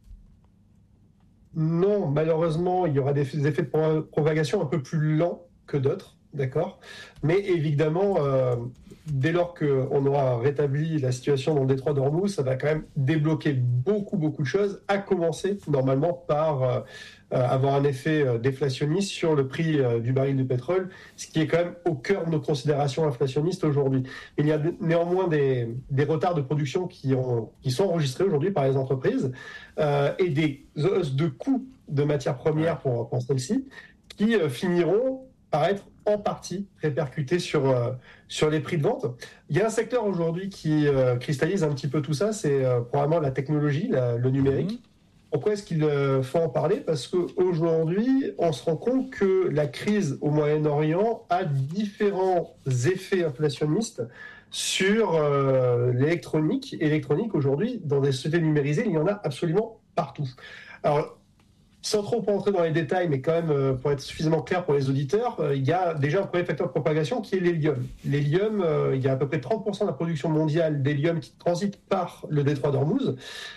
Non, malheureusement, il y aura des effets de propagation un peu plus lents que d'autres, d'accord ? Mais évidemment, dès lors qu'on aura rétabli la situation dans le détroit d'Ormuz, ça va quand même débloquer beaucoup de choses, à commencer normalement par avoir un effet déflationniste sur le prix du baril de pétrole, ce qui est quand même au cœur de nos considérations inflationnistes aujourd'hui. Il y a néanmoins des retards de production qui sont enregistrés aujourd'hui par les entreprises et des hausses de coûts de matières premières pour celles-ci qui finiront par être en partie répercuté sur les prix de vente. Il y a un secteur aujourd'hui qui cristallise un petit peu tout ça, c'est probablement la technologie, le numérique. Pourquoi est-ce qu'il faut en parler ? Parce qu'aujourd'hui, on se rend compte que la crise au Moyen-Orient a différents effets inflationnistes sur l'électronique. L'électronique, aujourd'hui, dans des sociétés numérisées, il y en a absolument partout. Alors, sans trop rentrer dans les détails, mais quand même pour être suffisamment clair pour les auditeurs, il y a déjà un premier facteur de propagation qui est l'hélium. L'hélium, il y a à peu près 30% de la production mondiale d'hélium qui transite par le détroit d'Ormuz,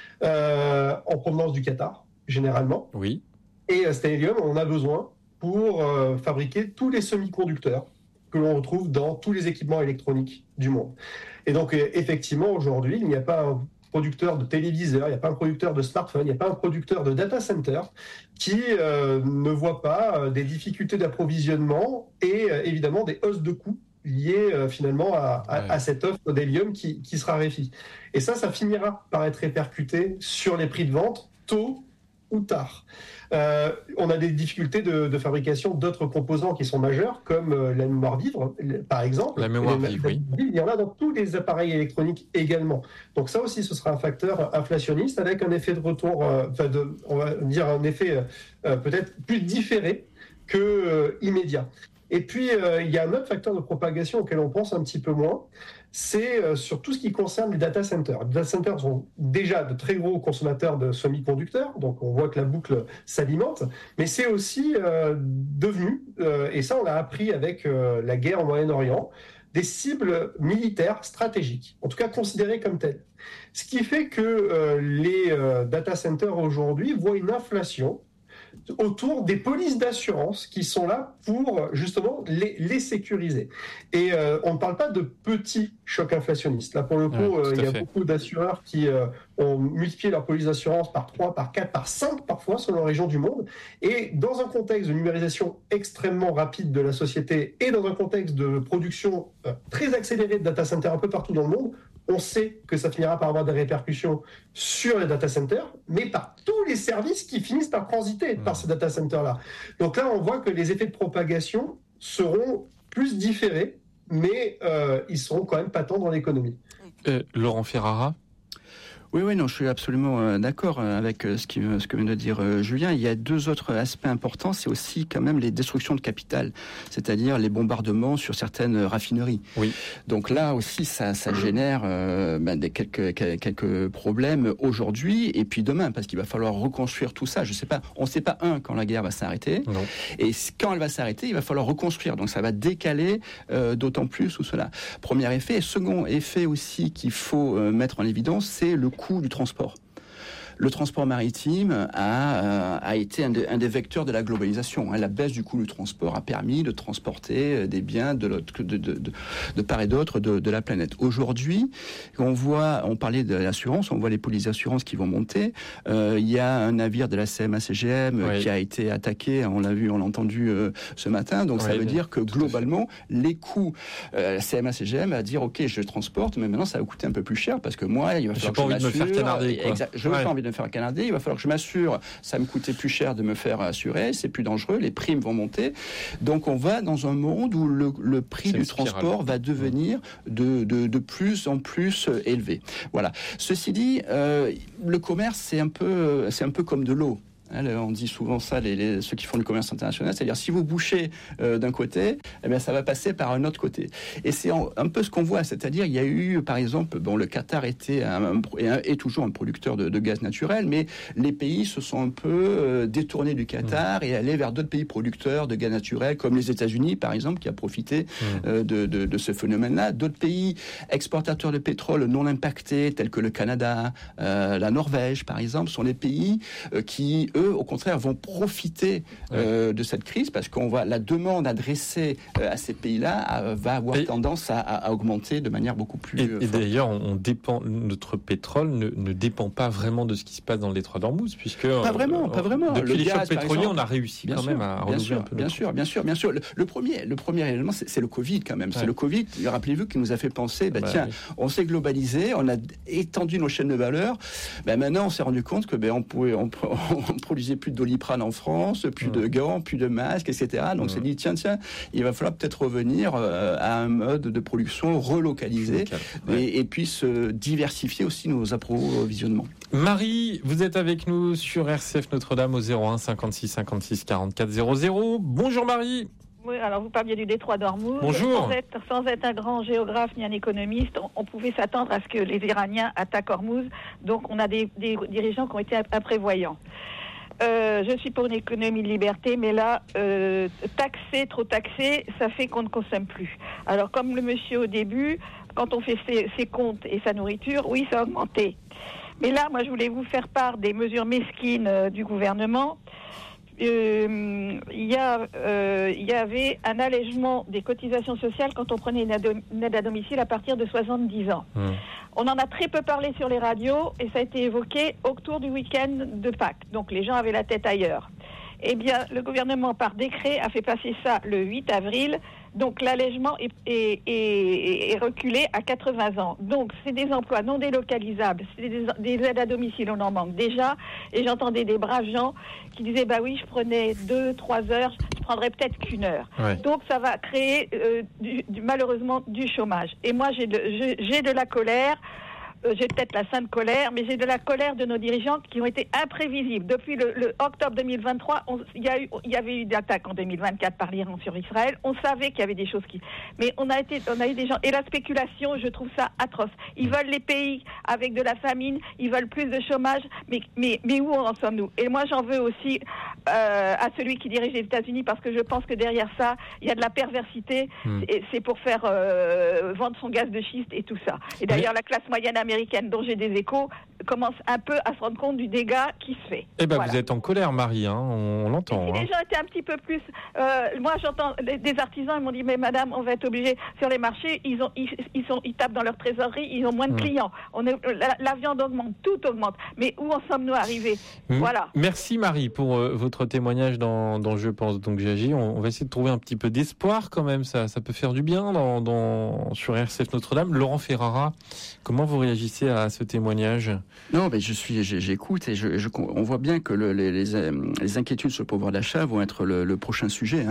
en provenance du Qatar, généralement. Oui. Et cet hélium, on en a besoin pour fabriquer tous les semi-conducteurs que l'on retrouve dans tous les équipements électroniques du monde. Et donc, effectivement, aujourd'hui, il n'y a pas un producteur de téléviseurs, il n'y a pas un producteur de smartphone, il n'y a pas un producteur de data center qui ne voit pas des difficultés d'approvisionnement et évidemment des hausses de coûts liées finalement à cette offre d'hélium qui se raréfie. Et ça finira par être répercuté sur les prix de vente tôt ou tard. On a des difficultés de fabrication d'autres composants qui sont majeurs, comme la mémoire vive, par exemple. La mémoire vive, oui. Il y en a dans tous les appareils électroniques également. Donc ça aussi, ce sera un facteur inflationniste avec un effet de retour, on va dire un effet peut-être plus différé que immédiat. Et puis, il y a un autre facteur de propagation auquel on pense un petit peu moins, c'est sur tout ce qui concerne les data centers. Les data centers sont déjà de très gros consommateurs de semi-conducteurs, donc on voit que la boucle s'alimente, mais c'est aussi devenu, et ça on l'a appris avec la guerre au Moyen-Orient, des cibles militaires stratégiques, en tout cas considérées comme telles. Ce qui fait que les data centers aujourd'hui voient une inflation autour des polices d'assurance qui sont là pour justement les sécuriser. Et on ne parle pas de petits chocs inflationnistes. Là, pour le coup, il y a beaucoup d'assureurs qui ont multiplié leur police d'assurance par 3, par 4, par 5 parfois, selon la région du monde. Et dans un contexte de numérisation extrêmement rapide de la société et dans un contexte de production très accélérée de data centers un peu partout dans le monde, on sait que ça finira par avoir des répercussions sur les data centers, mais par tous les services qui finissent par transiter par ces data centers-là. Donc là, on voit que les effets de propagation seront plus différés, mais ils seront quand même patents dans l'économie. Laurent Ferrara ? Oui, non, je suis absolument d'accord avec ce que vient de dire Julien. Il y a deux autres aspects importants, c'est aussi quand même les destructions de capital, c'est-à-dire les bombardements sur certaines raffineries. Oui. Donc là aussi, ça génère quelques problèmes aujourd'hui et puis demain, parce qu'il va falloir reconstruire tout ça. Je sais pas, on ne sait pas quand la guerre va s'arrêter, et quand elle va s'arrêter, il va falloir reconstruire. Donc ça va décaler d'autant plus tout cela. Premier effet. Et second effet aussi qu'il faut mettre en évidence, c'est le coût du transport. Le transport maritime a été un des vecteurs de la globalisation. La baisse du coût du transport a permis de transporter des biens de part et d'autre de la planète. Aujourd'hui, on parlait de l'assurance, on voit les polices d'assurance qui vont monter. Il y a un navire de la CMA-CGM qui a été attaqué, on l'a vu, on l'a entendu ce matin. Donc ça veut dire que globalement, les coûts, la CMA-CGM va dire ok, je transporte, mais maintenant ça va coûter un peu plus cher parce que moi, il va falloir que je m'assure. Je n'ai pas envie de me faire canarder, il va falloir que je m'assure. Ça me coûtait plus cher de me faire assurer, c'est plus dangereux, les primes vont monter. Donc on va dans un monde où le prix du transport va devenir de plus en plus élevé. Voilà. Ceci dit, le commerce, c'est un peu comme de l'eau. On dit souvent ça, ceux qui font du commerce international, c'est-à-dire si vous bouchez d'un côté, eh bien, ça va passer par un autre côté. Et c'est un peu ce qu'on voit, c'est-à-dire il y a eu, par exemple, le Qatar est toujours un producteur de gaz naturel, mais les pays se sont un peu détournés du Qatar et allés vers d'autres pays producteurs de gaz naturel, comme les États-Unis, par exemple, qui a profité de ce phénomène-là. D'autres pays exportateurs de pétrole non impactés, tels que le Canada, la Norvège, par exemple, sont les pays qui, eux, au contraire, vont profiter de cette crise parce la demande adressée à ces pays-là va avoir tendance à augmenter de manière beaucoup plus et d'ailleurs, notre pétrole ne dépend pas vraiment de ce qui se passe dans le détroit d'Ormuz, puisque pas vraiment. Depuis les chocs pétroliers, exemple, on a réussi quand même à renouveler un peu. Bien sûr. Le premier élément, c'est le Covid quand même. C'est le Covid. Rappelez-vous qui nous a fait penser, on s'est globalisé, on a étendu nos chaînes de valeur. Maintenant, on s'est rendu compte que on produisait plus de Doliprane en France, plus de gants, plus de masques, etc. Donc on s'est dit, tiens, il va falloir peut-être revenir à un mode de production relocalisé et puis se diversifier aussi nos approvisionnements. Marie, vous êtes avec nous sur RCF Notre-Dame au 01 56 56 44 00. Bonjour Marie. Oui, alors vous parliez du détroit d'Ormuz. Bonjour. Sans être un grand géographe ni un économiste, on pouvait s'attendre à ce que les Iraniens attaquent Ormuz. Donc on a des dirigeants qui ont été imprévoyants. Je suis pour une économie de liberté, mais là, trop taxé, ça fait qu'on ne consomme plus. Alors, comme le monsieur au début, quand on fait ses comptes et sa nourriture, oui, ça a augmenté. Mais là, moi, je voulais vous faire part des mesures mesquines du gouvernement. Il y avait un allègement des cotisations sociales quand on prenait une aide à domicile à partir de 70 ans. On en a très peu parlé sur les radios et ça a été évoqué autour du week-end de Pâques. Donc les gens avaient la tête ailleurs. Eh bien, le gouvernement, par décret, a fait passer ça le 8 avril. Donc l'allègement est reculé à 80 ans. Donc c'est des emplois non délocalisables, c'est des aides à domicile, on en manque déjà. Et j'entendais des braves gens qui disaient oui, je prenais 2-3 heures, je prendrais peut-être qu'1 heure. Ouais. Donc ça va créer malheureusement du chômage. Et moi j'ai de la colère. J'ai peut-être la sainte colère, mais j'ai de la colère de nos dirigeants qui ont été imprévisibles. Depuis le octobre 2023, il y avait eu des attaques en 2024 par l'Iran sur Israël. On savait qu'il y avait des choses mais on a eu des gens. Et la spéculation, je trouve ça atroce. Ils veulent les pays avec de la famine, ils veulent plus de chômage, mais où en sommes-nous? Et moi, j'en veux aussi à celui qui dirige les États-Unis, parce que je pense que derrière ça, il y a de la perversité. Et c'est pour faire vendre son gaz de schiste et tout ça. Et d'ailleurs, la classe moyenne américaine, dont j'ai des échos, commence un peu à se rendre compte du dégât qui se fait. Voilà. Vous êtes en colère, Marie, on l'entend. Si les gens étaient un petit peu plus... moi, j'entends des artisans, ils m'ont dit, mais madame, on va être obligé sur les marchés, ils tapent dans leur trésorerie, ils ont moins de clients. La viande augmente, tout augmente. Mais où en sommes-nous arrivés? Voilà. Merci, Marie, pour votre témoignage dans Je pense donc j'agis. On va essayer de trouver un petit peu d'espoir quand même, ça peut faire du bien sur RCF Notre-Dame. Laurent Ferrara, comment vous réagissez à ce témoignage? Non, mais j'écoute et on voit bien que les inquiétudes sur le pouvoir d'achat vont être le prochain sujet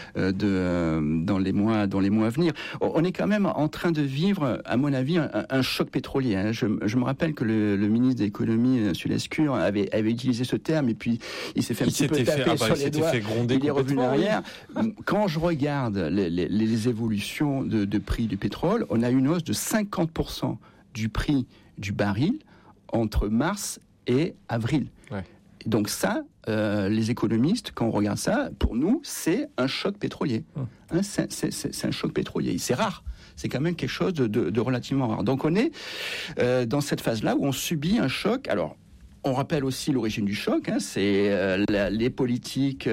dans les mois à venir. On est quand même en train de vivre, à mon avis, un choc pétrolier. Je me rappelle que le ministre de l'économie, Lescure, avait utilisé ce terme et puis il s'est fait un petit peu taper sur les doigts. Il est revenu arrière. Quand je regarde les évolutions de prix du pétrole, on a une hausse de 50% du prix du baril entre mars et avril. Ouais. Donc ça, les économistes, quand on regarde ça, pour nous, c'est un choc pétrolier. C'est un choc pétrolier. C'est rare. C'est quand même quelque chose de relativement rare. Donc on est dans cette phase-là où on subit un choc. Alors, on rappelle aussi l'origine du choc. C'est les politiques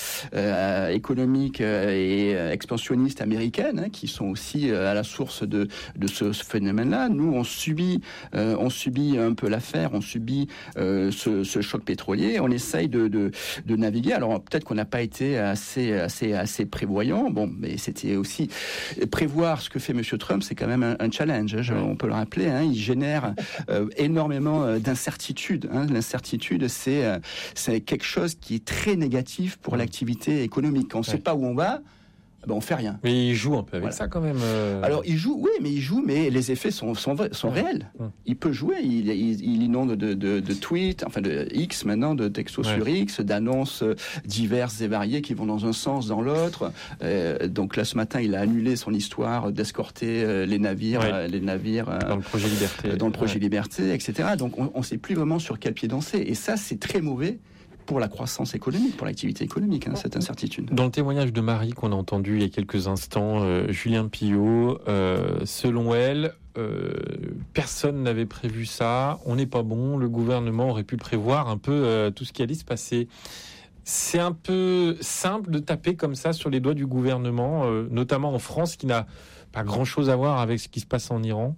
économiques et expansionnistes américaines qui sont aussi à la source de ce phénomène-là. Nous, on subit un peu l'affaire, on subit ce choc pétrolier. On essaye de naviguer. Alors peut-être qu'on n'a pas été assez prévoyant. Bon, mais c'était aussi prévoir ce que fait Monsieur Trump, c'est quand même un challenge. On peut le rappeler. Il génère énormément d'incertitudes. L'incertitude, c'est quelque chose qui est très négatif pour l'activité économique. Quand on ne sait pas où on va, on fait rien. Mais il joue un peu avec ça quand même. Alors il joue, mais les effets sont réels. Il peut jouer, il inonde de tweets, enfin de X maintenant, de textos sur X, d'annonces diverses et variées qui vont dans un sens, dans l'autre. Donc là ce matin, il a annulé son histoire d'escorter les navires dans le projet Liberté, Liberté, etc. Donc on ne sait plus vraiment sur quel pied danser. Et ça, c'est très mauvais pour la croissance économique, pour l'activité économique, cette incertitude. Dans le témoignage de Marie qu'on a entendu il y a quelques instants, Julien Pillot, selon elle, personne n'avait prévu ça, on n'est pas bon, le gouvernement aurait pu prévoir un peu tout ce qui allait se passer. C'est un peu simple de taper comme ça sur les doigts du gouvernement, notamment en France, qui n'a pas grand-chose à voir avec ce qui se passe en Iran.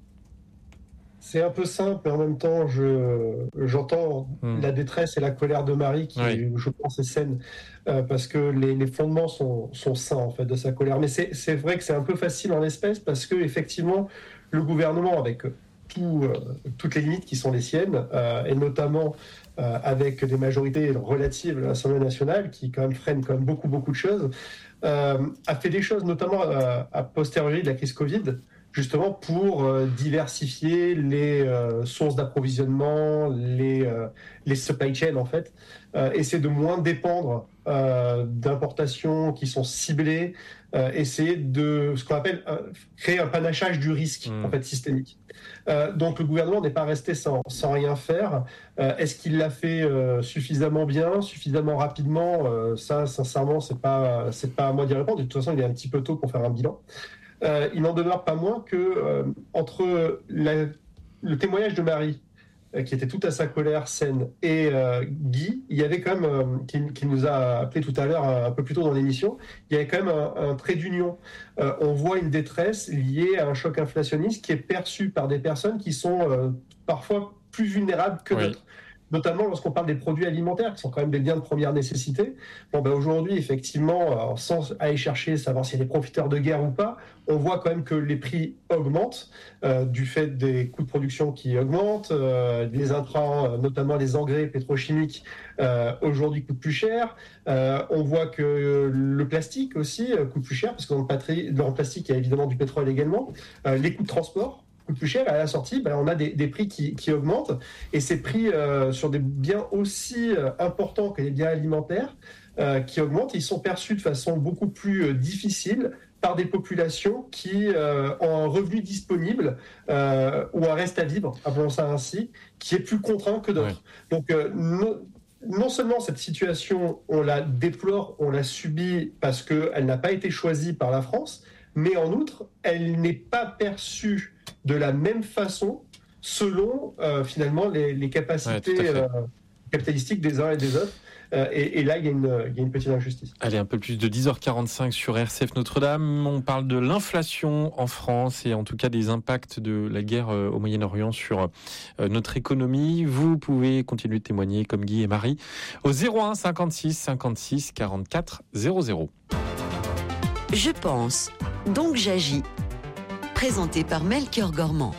C'est un peu simple, mais en même temps, j'entends la détresse et la colère de Marie, qui, je pense, est saine, parce que les fondements sont sains, en fait, de sa colère. Mais c'est vrai que c'est un peu facile en l'espèce, parce que effectivement, le gouvernement, avec toutes les limites qui sont les siennes, et notamment avec des majorités relatives à l'Assemblée nationale, qui quand même freinent quand même beaucoup de choses, a fait des choses, notamment a posteriori de la crise Covid, justement pour diversifier les sources d'approvisionnement, les supply chains en fait, essayer de moins dépendre d'importations qui sont ciblées, essayer de ce qu'on appelle créer un panachage du risque en fait systémique. Donc le gouvernement n'est pas resté sans rien faire. Est-ce qu'il l'a fait suffisamment bien, suffisamment rapidement? Ça, sincèrement, c'est pas à moi d'y répondre. De toute façon, il est un petit peu tôt pour faire un bilan. Il n'en demeure pas moins que entre le témoignage de Marie, qui était tout à sa colère saine, et Guy, il y avait quand même, qui nous a appelé tout à l'heure un peu plus tôt dans l'émission, il y avait quand même un trait d'union. On voit une détresse liée à un choc inflationniste qui est perçu par des personnes qui sont parfois plus vulnérables que d'autres. Notamment lorsqu'on parle des produits alimentaires, qui sont quand même des biens de première nécessité. Aujourd'hui, effectivement, sans aller chercher, savoir s'il y a des profiteurs de guerre ou pas, on voit quand même que les prix augmentent, du fait des coûts de production qui augmentent, les intrants, notamment les engrais pétrochimiques, aujourd'hui coûtent plus cher. On voit que le plastique aussi coûte plus cher, parce que dans le plastique, il y a évidemment du pétrole également. Les coûts de transport plus cher, et à la sortie, on a des prix qui augmentent, et ces prix sur des biens aussi importants que les biens alimentaires qui augmentent, ils sont perçus de façon beaucoup plus difficile par des populations qui ont un revenu disponible ou un reste à vivre, appelons ça ainsi, qui est plus contraint que d'autres. Donc non seulement cette situation, on la déplore, on la subit parce qu'elle n'a pas été choisie par la France, mais en outre, elle n'est pas perçue de la même façon selon finalement les capacités capitalistiques des uns et des autres. Et là, il y a une petite injustice. Allez, un peu plus de 10h45 sur RCF Notre-Dame. On parle de l'inflation en France et en tout cas des impacts de la guerre au Moyen-Orient sur notre économie. Vous pouvez continuer de témoigner comme Guy et Marie au 01 56 56 44 00. Je pense, donc j'agis. Présenté par Melchior Gormand.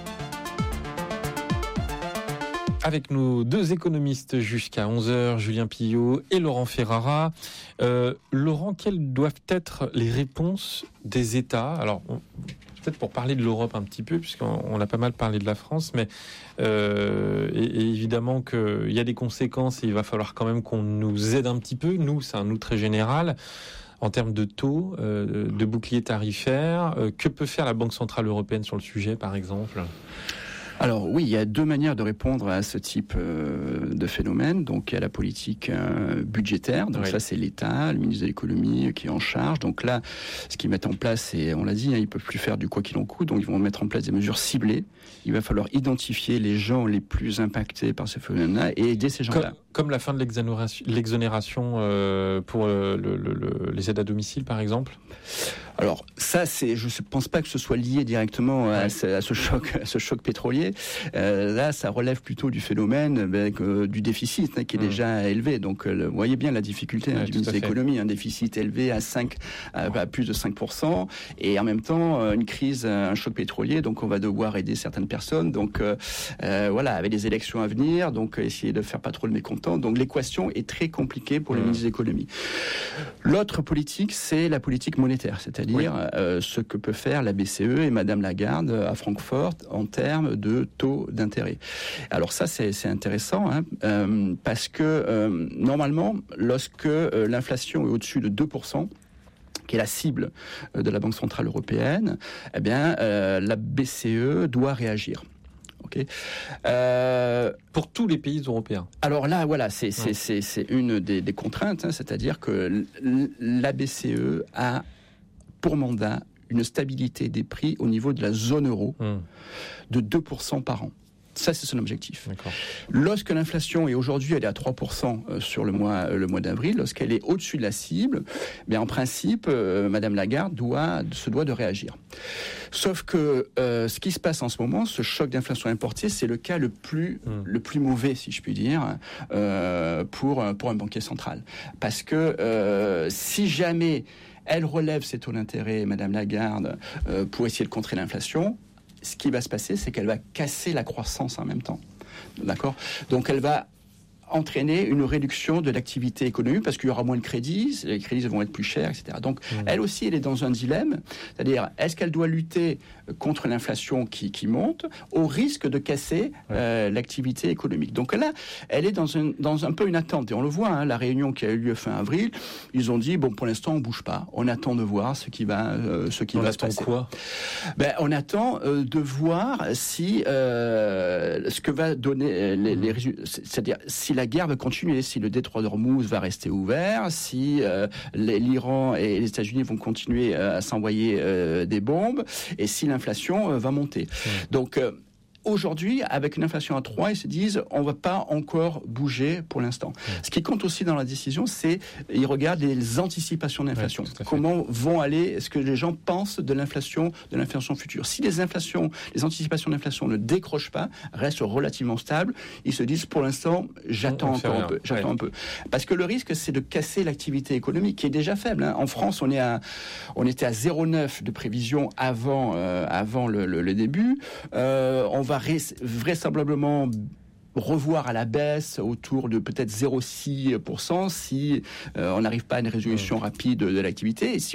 Avec nos deux économistes jusqu'à 11h, Julien Pillot et Laurent Ferrara. Laurent, quelles doivent être les réponses des États ? Alors, peut-être pour parler de l'Europe un petit peu, puisqu'on a pas mal parlé de la France, mais et évidemment qu'il y a des conséquences et il va falloir quand même qu'on nous aide un petit peu. Nous, c'est un nous très général. En termes de taux, de bouclier tarifaire, que peut faire la Banque Centrale Européenne sur le sujet, par exemple ? Alors oui, il y a deux manières de répondre à ce type de phénomène. Donc il y a la politique budgétaire, donc ça c'est l'État, le ministre de l'économie qui est en charge. Donc là, ce qu'ils mettent en place, c'est, on l'a dit, ils peuvent plus faire du quoi qu'il en coûte, donc ils vont mettre en place des mesures ciblées. Il va falloir identifier les gens les plus impactés par ce phénomène-là et aider ces gens-là. Comme la fin de l'exonération pour les aides à domicile, par exemple. Alors ça, je ne pense pas que ce soit lié directement à ce choc pétrolier. Là, ça relève plutôt du phénomène du déficit qui est déjà élevé. Donc, vous voyez bien la difficulté du ministre de l'économie, un déficit élevé à plus de 5%, et en même temps une crise, un choc pétrolier. Donc, on va devoir aider certaines personnes. Donc, avec des élections à venir, donc essayer de faire pas trop le mécontent. Donc, l'équation est très compliquée pour le ministre de l'économie. L'autre politique, c'est la politique monétaire, c'est-à-dire ce que peut faire la BCE et Madame Lagarde à Francfort en termes de taux d'intérêt. Alors ça, c'est intéressant parce que normalement, lorsque l'inflation est au-dessus de 2%, qui est la cible de la Banque Centrale Européenne, eh bien, la BCE doit réagir. Okay. Pour tous les pays européens. Alors là, voilà, c'est une des contraintes, c'est-à-dire que la BCE a pour mandat une stabilité des prix au niveau de la zone euro de 2% par an. Ça, c'est son objectif. D'accord. Lorsque l'inflation est aujourd'hui, elle est à 3% sur le mois d'avril, lorsqu'elle est au-dessus de la cible, en principe, Madame Lagarde se doit de réagir. Sauf que ce qui se passe en ce moment, ce choc d'inflation importée, c'est le cas le plus mauvais, si je puis dire, pour un banquier central. Parce que si jamais elle relève ses taux d'intérêt, Madame Lagarde, pour essayer de contrer l'inflation, ce qui va se passer, c'est qu'elle va casser la croissance en même temps. D'accord ? Donc elle va entraîner une réduction de l'activité économique parce qu'il y aura moins de crédits, les crédits vont être plus chers, etc. Donc, elle aussi, elle est dans un dilemme, c'est-à-dire, est-ce qu'elle doit lutter contre l'inflation qui monte au risque de casser l'activité économique. Donc là, elle est dans un peu une attente. Et on le voit, la réunion qui a eu lieu fin avril, ils ont dit, pour l'instant, on bouge pas. On attend de voir ce qui va se passer. Quoi ? On attend de voir si ce que va donner les résultats, c'est-à-dire si la guerre va continuer, si le détroit d'Ormuz va rester ouvert, si l'Iran et les États-Unis vont continuer à s'envoyer des bombes, et si l'inflation va monter. Donc, aujourd'hui, avec une inflation à 3, ils se disent on ne va pas encore bouger pour l'instant. Ce qui compte aussi dans la décision, c'est ils regardent les anticipations d'inflation. Comment vont aller, ce que les gens pensent de l'inflation future. Si les anticipations d'inflation ne décrochent pas, restent relativement stables, ils se disent pour l'instant, j'attends un peu. Parce que le risque, c'est de casser l'activité économique qui est déjà faible. En France, on était à 0,9 de prévision avant le début. On va vraisemblablement revoir à la baisse autour de peut-être 0,6% si on n'arrive pas à une résolution rapide de l'activité et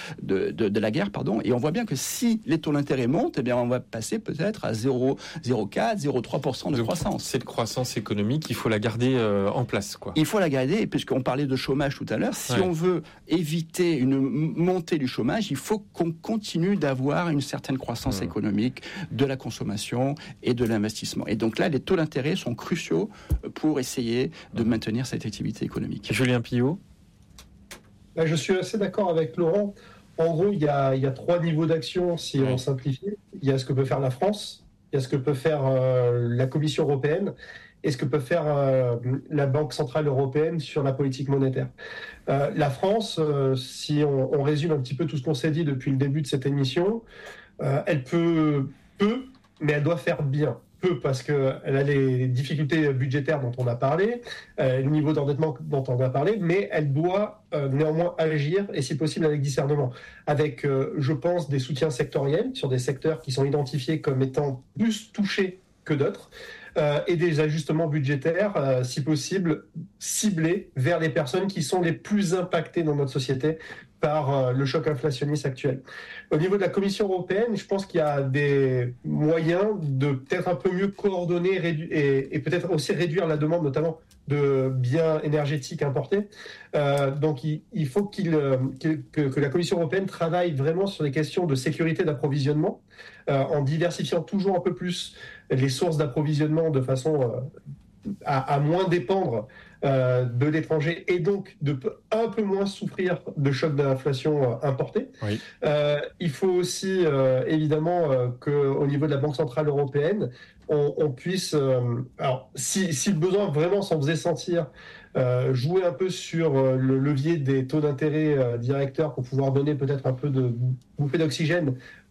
de la guerre, pardon. Et on voit bien que si les taux d'intérêt montent, on va passer peut-être à 0,4, 0,3% de croissance. Cette croissance économique, il faut la garder en place, quoi. Il faut la garder, puisqu'on parlait de chômage tout à l'heure. Si on veut éviter une montée du chômage, il faut qu'on continue d'avoir une certaine croissance économique, de la consommation et de l'investissement. Et donc là, les taux d'intérêt sont cruciaux pour essayer de maintenir cette activité économique. Julien Pillot ? Je suis assez d'accord avec Laurent. En gros, il y a 3 niveaux d'action si on simplifie. Il y a ce que peut faire la France, il y a ce que peut faire la Commission européenne et ce que peut faire la Banque centrale européenne sur la politique monétaire. La France, si on résume un petit peu tout ce qu'on s'est dit depuis le début de cette émission, elle peut, mais elle doit faire bien. Peu parce qu'elle a les difficultés budgétaires dont on a parlé, le niveau d'endettement dont on a parlé, mais elle doit néanmoins agir, et si possible avec discernement, avec, je pense, des soutiens sectoriels sur des secteurs qui sont identifiés comme étant plus touchés que d'autres, et des ajustements budgétaires, si possible, ciblés vers les personnes qui sont les plus impactées dans notre société par le choc inflationniste actuel. Au niveau de la Commission européenne, je pense qu'il y a des moyens de peut-être un peu mieux coordonner et peut-être aussi réduire la demande, notamment de biens énergétiques importés. Donc il faut que la Commission européenne travaille vraiment sur les questions de sécurité d'approvisionnement, en diversifiant toujours un peu plus les sources d'approvisionnement de façon à moins dépendre de l'étranger et donc de un peu moins souffrir de chocs d'inflation importés. Oui. Il faut aussi évidemment qu'au niveau de la Banque Centrale Européenne, on puisse, alors si le besoin vraiment s'en faisait sentir, jouer un peu sur le levier des taux d'intérêt directeurs pour pouvoir donner peut-être un peu de bouffée d'oxygène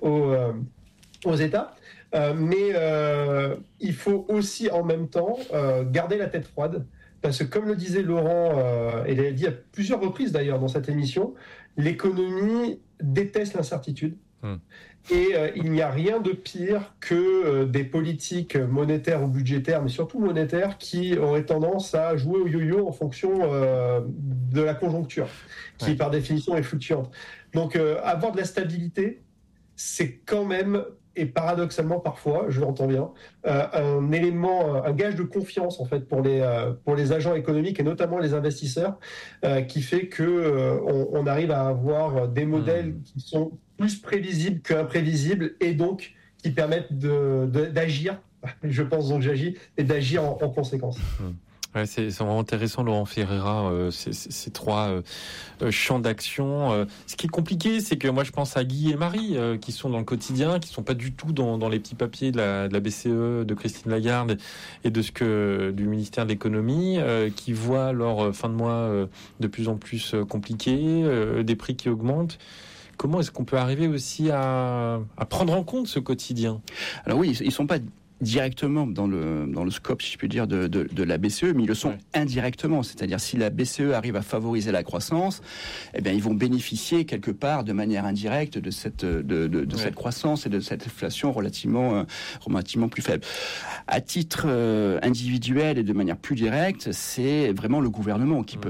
aux États. Mais il faut aussi en même temps garder la tête froide, parce que comme le disait Laurent, et il l'a dit à plusieurs reprises d'ailleurs dans cette émission, l'économie déteste l'incertitude. Et il n'y a rien de pire que des politiques monétaires ou budgétaires, mais surtout monétaires, qui auraient tendance à jouer au yo-yo en fonction de la conjoncture, qui par définition est fluctuante. Donc avoir de la stabilité, c'est quand même, et paradoxalement parfois, je l'entends bien, un élément, un gage de confiance en fait pour les agents économiques et notamment les investisseurs, qui fait que on arrive à avoir des modèles qui sont plus prévisibles qu'imprévisibles et donc qui permettent d'agir. Je pense donc j'agis et d'agir en conséquence. Ouais, c'est vraiment intéressant, Laurent Ferreira, ces trois champs d'action. Ce qui est compliqué, c'est que moi je pense à Guy et Marie, qui sont dans le quotidien, qui sont pas du tout dans les petits papiers de la BCE, de Christine Lagarde et du ministère de l'économie, qui voient leur fin de mois de plus en plus compliquée, des prix qui augmentent. Comment est-ce qu'on peut arriver aussi à prendre en compte ce quotidien ? Alors oui, ils sont pas directement dans le scope, si je puis dire, de la BCE, mais ils le sont indirectement. C'est-à-dire, si la BCE arrive à favoriser la croissance, eh bien, ils vont bénéficier quelque part de manière indirecte de cette croissance et de cette inflation relativement plus faible. À titre individuel et de manière plus directe, c'est vraiment le gouvernement qui peut